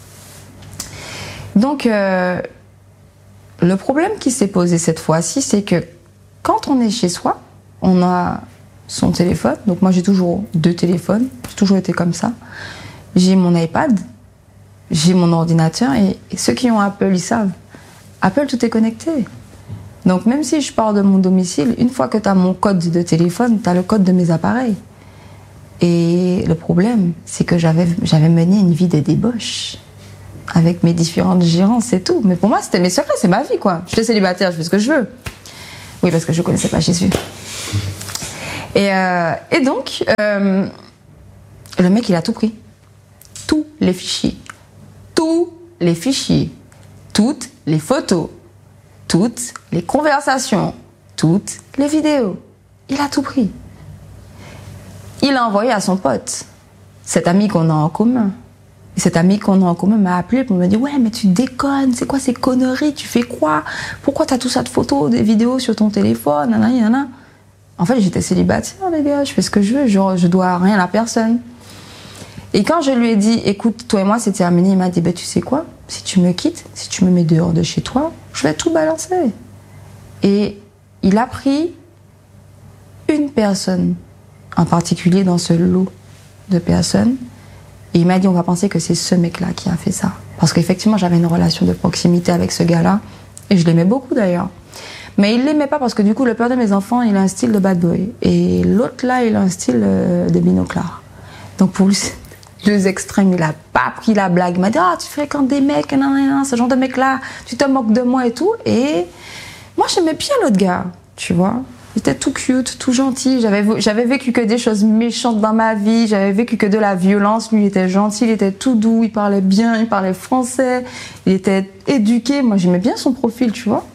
Donc, euh, le problème qui s'est posé cette fois-ci, c'est que quand on est chez soi, on a son téléphone. Donc moi, j'ai toujours deux téléphones. J'ai toujours été comme ça. J'ai mon iPad, j'ai mon ordinateur. Et, et ceux qui ont Apple, ils savent. Apple, tout est connecté. Donc même si je pars de mon domicile, une fois que tu as mon code de téléphone, tu as le code de mes appareils. Et le problème, c'est que j'avais, j'avais mené une vie de débauche avec mes différentes gérances et tout. Mais pour moi, c'était mes secrets, c'est ma vie, quoi. Je suis célibataire, je fais ce que je veux. Oui, parce que je ne connaissais pas Jésus. Et, euh, et donc, euh, le mec, il a tout pris. Tous les fichiers. Tous les fichiers. Toutes les photos. Toutes les conversations. Toutes les vidéos. Il a tout pris. Il a envoyé à son pote, cet ami qu'on a en commun. Et cet ami qu'on a en commun m'a appelé pour me dire « Ouais, mais tu déconnes, c'est quoi ces conneries? Tu fais quoi? Pourquoi t'as tout ça de photos, des vidéos sur ton téléphone? Nanana, nanana. » En fait, j'étais célibataire, les gars, je fais ce que je veux, je, je dois rien à personne. Et quand je lui ai dit « Écoute, toi et moi, c'est terminé », il m'a dit bah, « Tu sais quoi? Si tu me quittes, si tu me mets dehors de chez toi, je vais tout balancer. » Et il a pris une personne en particulier dans ce lot de personnes. Et il m'a dit, on va penser que c'est ce mec-là qui a fait ça. Parce qu'effectivement, j'avais une relation de proximité avec ce gars-là. Et je l'aimais beaucoup d'ailleurs. Mais il l'aimait pas parce que du coup, le père de mes enfants, il a un style de bad boy. Et l'autre là, il a un style euh, de binoclard. Donc pour lui, c'est deux extrêmes. Il a pas pris la blague. Il m'a dit, ah, tu fréquentes des mecs, nan, nan, nan, ce genre de mec-là, tu te moques de moi et tout. Et moi, j'aimais bien l'autre gars, tu vois. Il était tout cute, tout gentil. J'avais, j'avais vécu que des choses méchantes dans ma vie. J'avais vécu que de la violence. Lui, il était gentil, il était tout doux, il parlait bien, il parlait français. Il était éduqué. Moi, j'aimais bien son profil, tu vois.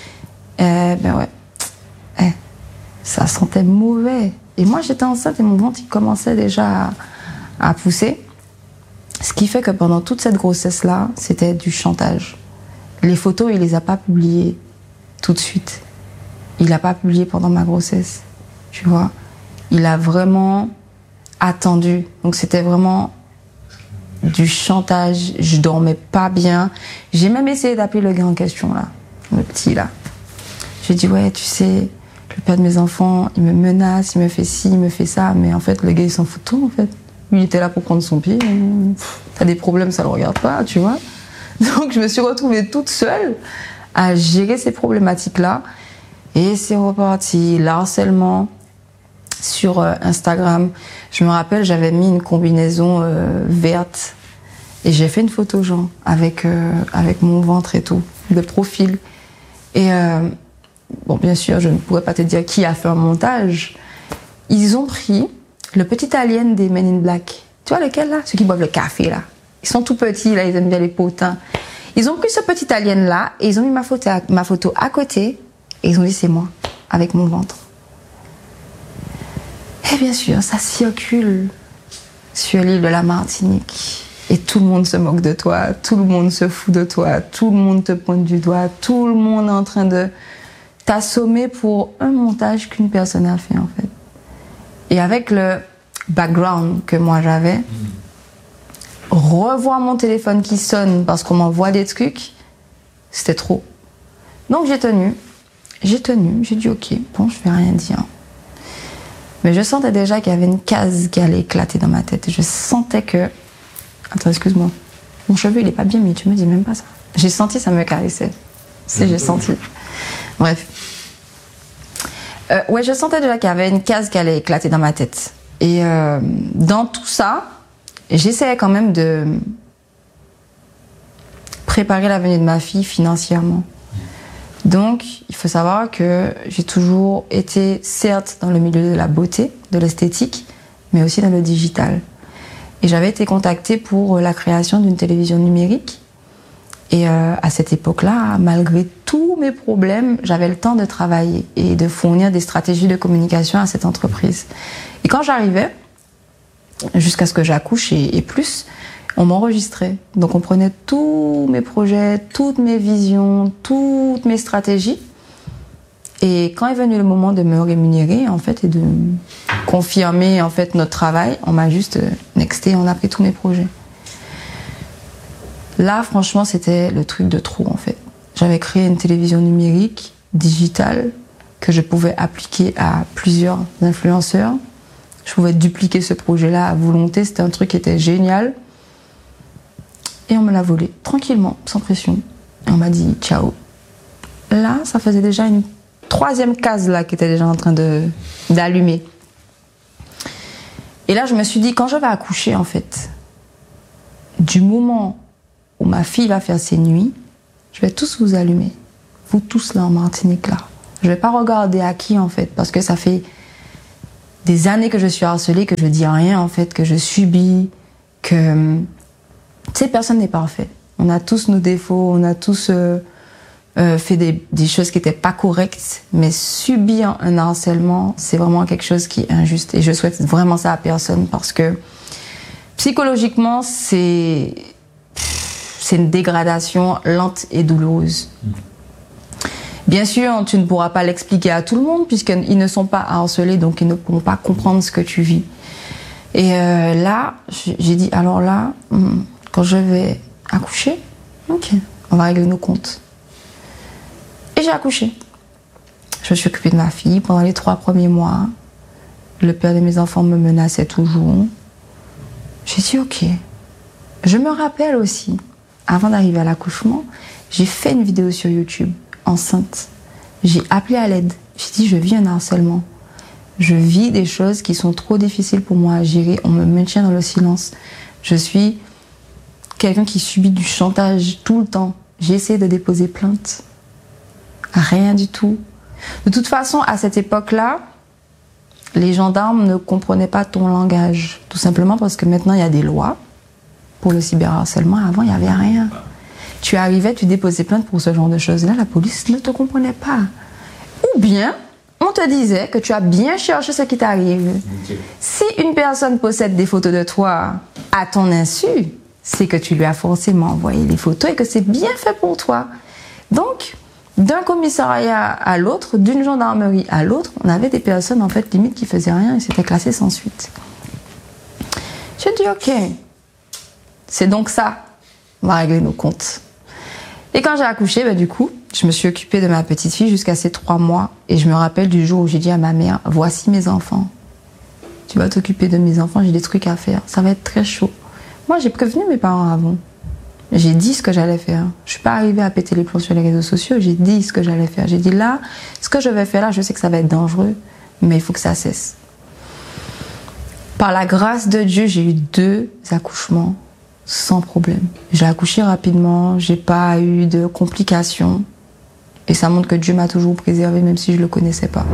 Eh ben ouais. Eh, ça sentait mauvais. Et moi, j'étais enceinte et mon ventre, il commençait déjà à, à pousser. Ce qui fait que pendant toute cette grossesse-là, c'était du chantage. Les photos, il les a pas publiées tout de suite. Il n'a pas publié pendant ma grossesse, tu vois. Il a vraiment attendu. Donc c'était vraiment du chantage. Je dormais pas bien. J'ai même essayé d'appeler le gars en question, là, le petit, là. J'ai dit, ouais, tu sais, le père de mes enfants, il me menace, il me fait ci, il me fait ça. Mais en fait, le gars, il s'en fout de tout, en fait. Lui, il était là pour prendre son pied. T'as des problèmes, ça le regarde pas, tu vois. Donc je me suis retrouvée toute seule à gérer ces problématiques-là. Et c'est reparti, l'harcèlement sur euh, Instagram. Je me rappelle, j'avais mis une combinaison euh, verte et j'ai fait une photo, genre, avec, euh, avec mon ventre et tout, de profil. Et euh, bon, bien sûr, je ne pourrais pas te dire qui a fait un montage. Ils ont pris le petit alien des Men in Black. Tu vois lequel, là? Ceux qui boivent le café, là. Ils sont tout petits, là, ils aiment bien les potins. Ils ont pris ce petit alien-là et ils ont mis ma photo à, ma photo à côté. Et ils ont dit c'est moi, avec mon ventre. Et bien sûr, ça circule sur l'île de la Martinique. Et tout le monde se moque de toi, tout le monde se fout de toi, tout le monde te pointe du doigt, tout le monde est en train de t'assommer pour un montage qu'une personne a fait en fait. Et avec le background que moi j'avais, revoir mon téléphone qui sonne parce qu'on m'envoie des trucs, c'était trop. Donc j'ai tenu. J'ai tenu, j'ai dit ok, bon, je vais rien dire. Mais je sentais déjà qu'il y avait une case qui allait éclater dans ma tête. Et je sentais que... Attends, excuse-moi. Mon cheveu, il est pas bien, mais tu me dis même pas ça. J'ai senti, ça me caressait. C'est, j'ai senti. Bref. Euh, ouais, je sentais déjà qu'il y avait une case qui allait éclater dans ma tête. Et euh, dans tout ça, j'essayais quand même de préparer l'avenir de ma fille financièrement. Donc, il faut savoir que j'ai toujours été, certes, dans le milieu de la beauté, de l'esthétique, mais aussi dans le digital. Et j'avais été contactée pour la création d'une télévision numérique. Et euh, à cette époque-là, malgré tous mes problèmes, j'avais le temps de travailler et de fournir des stratégies de communication à cette entreprise. Et quand j'arrivais, jusqu'à ce que j'accouche et, et plus, on m'enregistrait. Donc on prenait tous mes projets, toutes mes visions, toutes mes stratégies. Et quand est venu le moment de me rémunérer, en fait, et de confirmer, en fait, notre travail, on m'a juste nexté, on a pris tous mes projets. Là, franchement, c'était le truc de trop, en fait. J'avais créé une télévision numérique, digitale, que je pouvais appliquer à plusieurs influenceurs. Je pouvais dupliquer ce projet-là à volonté. C'était un truc qui était génial. Et on me l'a volé, tranquillement, sans pression. Et on m'a dit ciao. là, ça faisait déjà une troisième case là qui était déjà en train de, d'allumer. Et là, je me suis dit, quand je vais accoucher, en fait, du moment où ma fille va faire ses nuits, je vais tous vous allumer. Vous tous là en Martinique, là. Je vais pas regarder à qui, en fait, parce que ça fait des années que je suis harcelée, que je dis rien, en fait, que je subis, que... Tu sais, personne n'est parfait. On a tous nos défauts, on a tous euh, euh, fait des, des choses qui n'étaient pas correctes, mais subir un harcèlement, c'est vraiment quelque chose qui est injuste. Et je souhaite vraiment ça à personne, parce que psychologiquement, c'est... c'est une dégradation lente et douloureuse. Bien sûr, tu ne pourras pas l'expliquer à tout le monde puisqu'ils ne sont pas harcelés, donc ils ne pourront pas comprendre ce que tu vis. Et euh, là, j'ai dit, alors là, quand je vais accoucher, ok, on va régler nos comptes. Et j'ai accouché. Je me suis occupée de ma fille pendant les trois premiers mois. Le père de mes enfants me menaçait toujours. J'ai dit, ok. Je me rappelle aussi, avant d'arriver à l'accouchement, j'ai fait une vidéo sur YouTube, enceinte. J'ai appelé à l'aide. J'ai dit, je vis un harcèlement. Je vis des choses qui sont trop difficiles pour moi à gérer. On me maintient dans le silence. Je suis quelqu'un qui subit du chantage tout le temps. J'ai essayé de déposer plainte. Rien du tout. De toute façon, à cette époque-là, les gendarmes ne comprenaient pas ton langage. Tout simplement parce que maintenant, il y a des lois pour le cyberharcèlement. Avant, il n'y avait rien. Tu arrivais, tu déposais plainte pour ce genre de choses-là, la police ne te comprenait pas. Ou bien, on te disait que tu as bien cherché ce qui t'arrive. Okay. Si une personne possède des photos de toi à ton insu, c'est que tu lui as forcément envoyé les photos et que c'est bien fait pour toi. Donc, d'un commissariat à l'autre, d'une gendarmerie à l'autre, on avait des personnes en fait limite qui faisaient rien et c'était classé sans suite. J'ai dit ok, c'est donc ça, on va régler nos comptes. Et quand j'ai accouché, bah, du coup, je me suis occupée de ma petite fille jusqu'à ses trois mois. Et je me rappelle du jour où j'ai dit à ma mère, voici mes enfants. Tu vas t'occuper de mes enfants, j'ai des trucs à faire. Ça va être très chaud. Moi, j'ai prévenu mes parents avant. J'ai dit ce que j'allais faire. Je suis pas arrivée à péter les plombs sur les réseaux sociaux. J'ai dit ce que j'allais faire. J'ai dit là, ce que je vais faire là, je sais que ça va être dangereux, mais il faut que ça cesse. Par la grâce de Dieu, j'ai eu deux accouchements sans problème. J'ai accouché rapidement, j'ai pas eu de complications. Et ça montre que Dieu m'a toujours préservée, même si je le connaissais pas.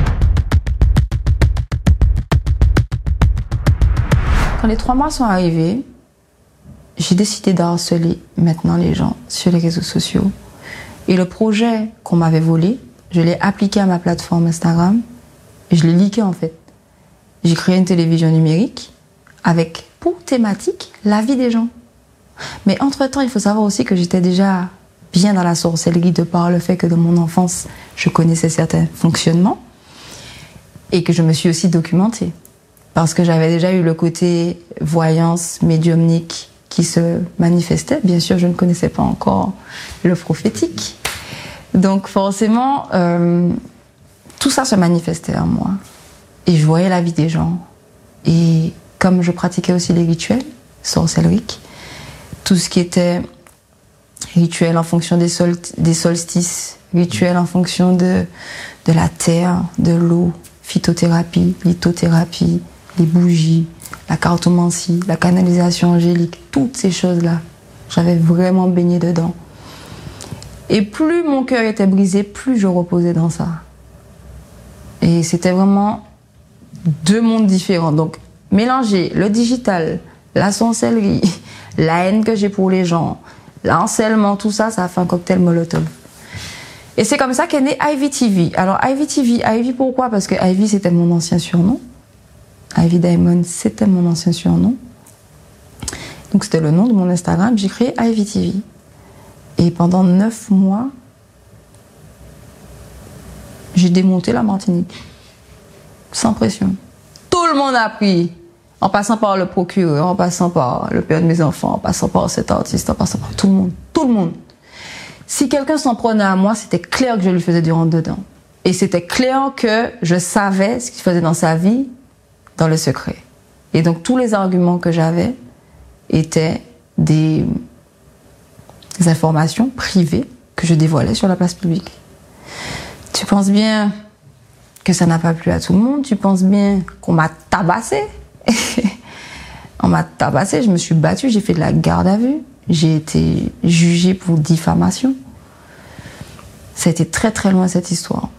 Quand les trois mois sont arrivés, j'ai décidé d'harceler maintenant les gens sur les réseaux sociaux. Et le projet qu'on m'avait volé, je l'ai appliqué à ma plateforme Instagram et je l'ai leaké en fait. J'ai créé une télévision numérique avec pour thématique la vie des gens. Mais entre-temps, il faut savoir aussi que j'étais déjà bien dans la sorcellerie de par le fait que dans mon enfance, je connaissais certains fonctionnements et que je me suis aussi documentée. Parce que j'avais déjà eu le côté voyance médiumnique qui se manifestait. Bien sûr, je ne connaissais pas encore le prophétique. Donc forcément, euh, tout ça se manifestait en moi. Et je voyais la vie des gens. Et comme je pratiquais aussi les rituels sorcelleriques, tout ce qui était rituel en fonction des, sol des solstices, rituel en fonction de, de la terre, de l'eau, phytothérapie, lithothérapie, les bougies, la cartomancie, la canalisation angélique, toutes ces choses-là, j'avais vraiment baigné dedans. Et plus mon cœur était brisé, plus je reposais dans ça. Et c'était vraiment deux mondes différents. Donc, mélanger le digital, la sorcellerie, la haine que j'ai pour les gens, l'harcèlement, tout ça, ça a fait un cocktail Molotov. Et c'est comme ça qu'est né Ivy T V. Alors Ivy T V, Ivy pourquoi? Parce que Ivy c'était mon ancien surnom. Ivy Diamond c'était mon ancien surnom. Donc c'était le nom de mon Instagram. J'ai créé Ivy T V. Et pendant neuf mois, j'ai démonté la Martinique. Sans pression. Tout le monde a pris. En passant par le procureur, en passant par le père de mes enfants, en passant par cet artiste, en passant par tout le monde. Tout le monde. Si quelqu'un s'en prenait à moi, c'était clair que je lui faisais du rentre dedans. Et c'était clair que je savais ce qu'il faisait dans sa vie, dans le secret. Et donc tous les arguments que j'avais étaient des, des informations privées que je dévoilais sur la place publique. tu penses bien que ça n'a pas plu à tout le monde, tu penses bien qu'on m'a tabassé. On m'a tabassé, je me suis battue, j'ai fait de la garde à vue, j'ai été jugée pour diffamation. Ça a été très très loin cette histoire.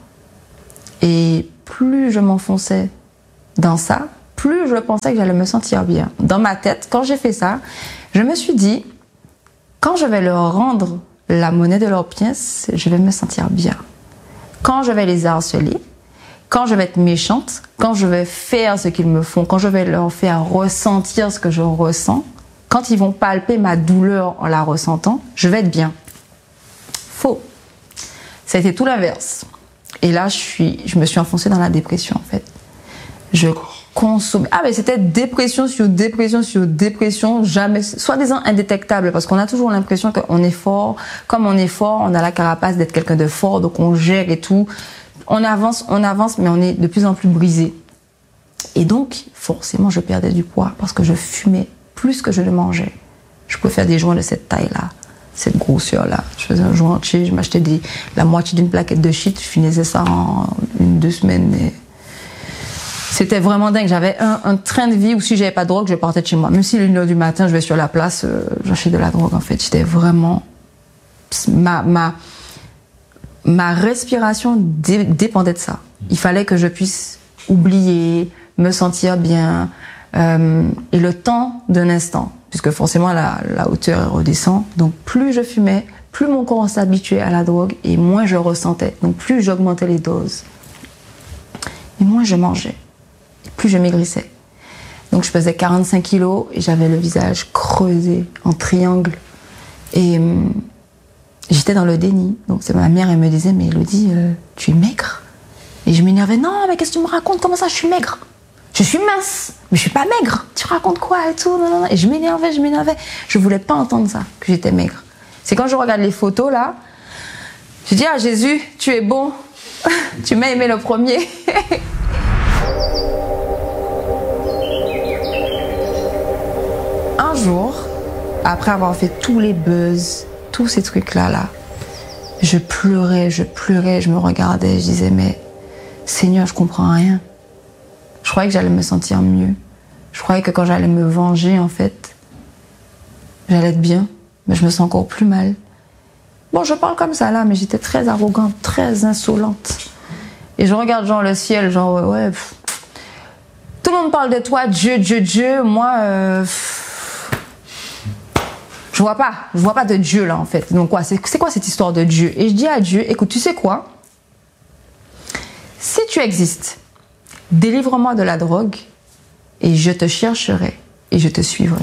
Et plus je m'enfonçais dans ça, plus je pensais que j'allais me sentir bien. Dans ma tête, quand j'ai fait ça, je me suis dit, quand je vais leur rendre la monnaie de leurs pièces, je vais me sentir bien. Quand je vais les harceler, quand je vais être méchante, quand je vais faire ce qu'ils me font, quand je vais leur faire ressentir ce que je ressens, quand ils vont palper ma douleur en la ressentant, je vais être bien. Faux. Ça a été tout l'inverse. Et là, je, suis, je me suis enfoncée dans la dépression, en fait. Je consommais... Ah, mais c'était dépression sur dépression sur dépression, jamais... Soi-disant indétectable, parce qu'on a toujours l'impression qu'on est fort. Comme on est fort, on a la carapace d'être quelqu'un de fort, donc on gère et tout. On avance, on avance, mais on est de plus en plus brisé. Et donc, forcément, je perdais du poids, parce que je fumais plus que je ne mangeais. Je pouvais faire des joints de cette taille-là, cette grosseur-là. Je faisais un joint entier, je m'achetais des, la moitié d'une plaquette de shit, je finissais ça en une, deux semaines. Et c'était vraiment dingue. J'avais un, un train de vie où si j'avais pas de drogue, je partais de chez moi. Même si à une heure du matin, je vais sur la place, euh, j'achetais de la drogue, en fait. J'étais vraiment... Ma, ma, ma respiration dé, dépendait de ça. Il fallait que je puisse oublier, me sentir bien, euh, et le temps d'un instant. Puisque forcément la, la hauteur redescend. Donc plus je fumais, plus mon corps s'habituait à la drogue et moins je ressentais. Donc plus j'augmentais les doses. Et moins je mangeais. Et plus je maigrissais. Donc je pesais quarante-cinq kilos et j'avais le visage creusé en triangle. Et hum, j'étais dans le déni. Donc c'est ma mère, elle me disait, mais Elodie, euh, tu es maigre. Et je m'énervais, non mais qu'est-ce que tu me racontes, comment ça je suis maigre? Je suis mince, mais je suis pas maigre. Tu racontes quoi et tout, non, non, non. Et je m'énervais, je m'énervais. Je voulais pas entendre ça, que j'étais maigre. C'est quand je regarde les photos là, je dis, ah Jésus, tu es bon. Tu m'as aimé le premier. Un jour, après avoir fait tous les buzz, tous ces trucs-là, là, je pleurais, je pleurais, je me regardais, je disais, mais Seigneur, je comprends rien. Je croyais que j'allais me sentir mieux. Je croyais que quand j'allais me venger, en fait, j'allais être bien. Mais je me sens encore plus mal. Bon, je parle comme ça là, mais j'étais très arrogante, très insolente. Et je regarde genre le ciel, genre ouais, ouais pff. Tout le monde parle de toi, Dieu, Dieu, Dieu. Moi, euh, pff. je vois pas, je vois pas de Dieu là en fait. Donc quoi, c'est quoi cette histoire de Dieu? Et je dis à Dieu, écoute, tu sais quoi? Si tu existes, délivre-moi de la drogue et je te chercherai et je te suivrai.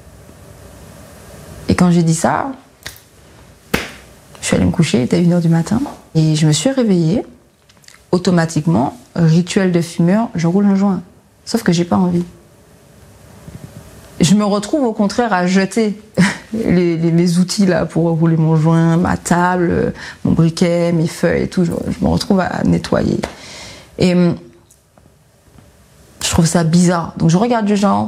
Et quand j'ai dit ça, je suis allée me coucher, il était une heure du matin et je me suis réveillée. Automatiquement, rituel de fumeur, je roule un joint. Sauf que j'ai pas envie. Je me retrouve au contraire à jeter les, les, mes outils là pour rouler mon joint, ma table, mon briquet, mes feuilles et tout. Je, je me retrouve à nettoyer. Et je trouve ça bizarre. Donc je regarde du genre.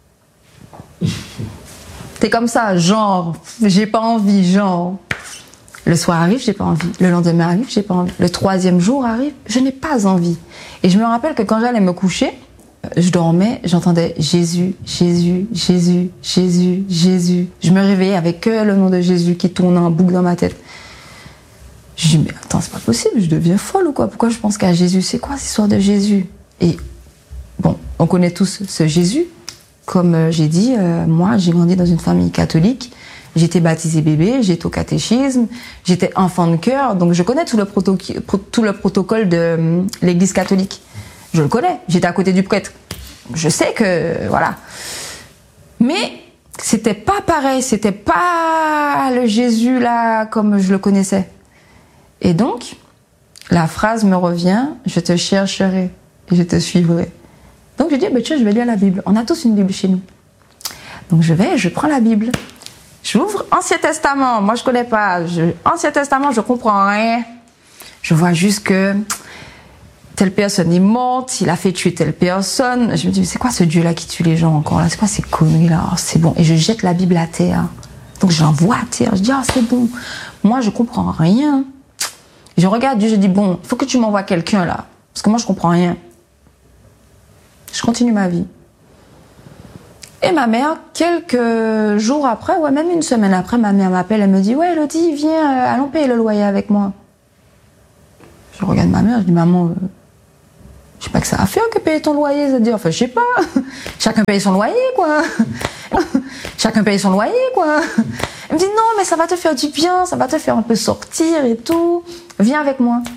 T'es comme ça, genre, j'ai pas envie, genre. Le soir arrive, j'ai pas envie. Le lendemain arrive, j'ai pas envie. Le troisième jour arrive, je n'ai pas envie. Et je me rappelle que quand j'allais me coucher, je dormais, j'entendais Jésus, Jésus, Jésus, Jésus, Jésus. Je me réveillais avec que le nom de Jésus qui tournait en boucle dans ma tête. Je dis, mais attends, c'est pas possible, je deviens folle ou quoi? Pourquoi je pense qu'à Jésus? C'est quoi cette histoire de Jésus? Et bon, on connaît tous ce Jésus. Comme j'ai dit, euh, moi, j'ai grandi dans une famille catholique. J'étais baptisée bébé, j'étais au catéchisme, j'étais enfant de cœur, donc je connais tout le, proto tout le protocole de euh, l'église catholique. Je le connais, j'étais à côté du prêtre. Je sais que, voilà. Mais c'était pas pareil, c'était pas le Jésus là comme je le connaissais. Et donc, la phrase me revient, je te chercherai et je te suivrai. Donc je dis, bah, tiens, je vais lire la Bible. On a tous une Bible chez nous. Donc je vais, je prends la Bible. J'ouvre Ancien Testament. Moi, je connais pas. Je, Ancien Testament, je comprends rien. Je vois juste que telle personne est morte, il a fait tuer telle personne. Je me dis, mais c'est quoi ce Dieu-là qui tue les gens encore là? C'est quoi ces conneries-là? Oh, c'est bon. Et je jette la Bible à terre. Donc je l'envoie à terre. Je dis, ah, oh, c'est bon. Moi, je comprends rien. Je regarde Dieu, je dis, bon, il faut que tu m'envoies quelqu'un là. Parce que moi, je comprends rien. Je continue ma vie. Et ma mère, quelques jours après, ouais, même une semaine après, ma mère m'appelle, elle me dit, ouais, Elodie, viens, euh, allons payer le loyer avec moi. Je regarde ma mère, je dis, maman, euh, je sais pas que ça a faire que payer ton loyer, ça dit, enfin, je sais pas. Chacun paye son loyer, quoi. Chacun paye son loyer, quoi. Elle me dit, non, mais ça va te faire du bien, ça va te faire un peu sortir et tout. Viens avec moi.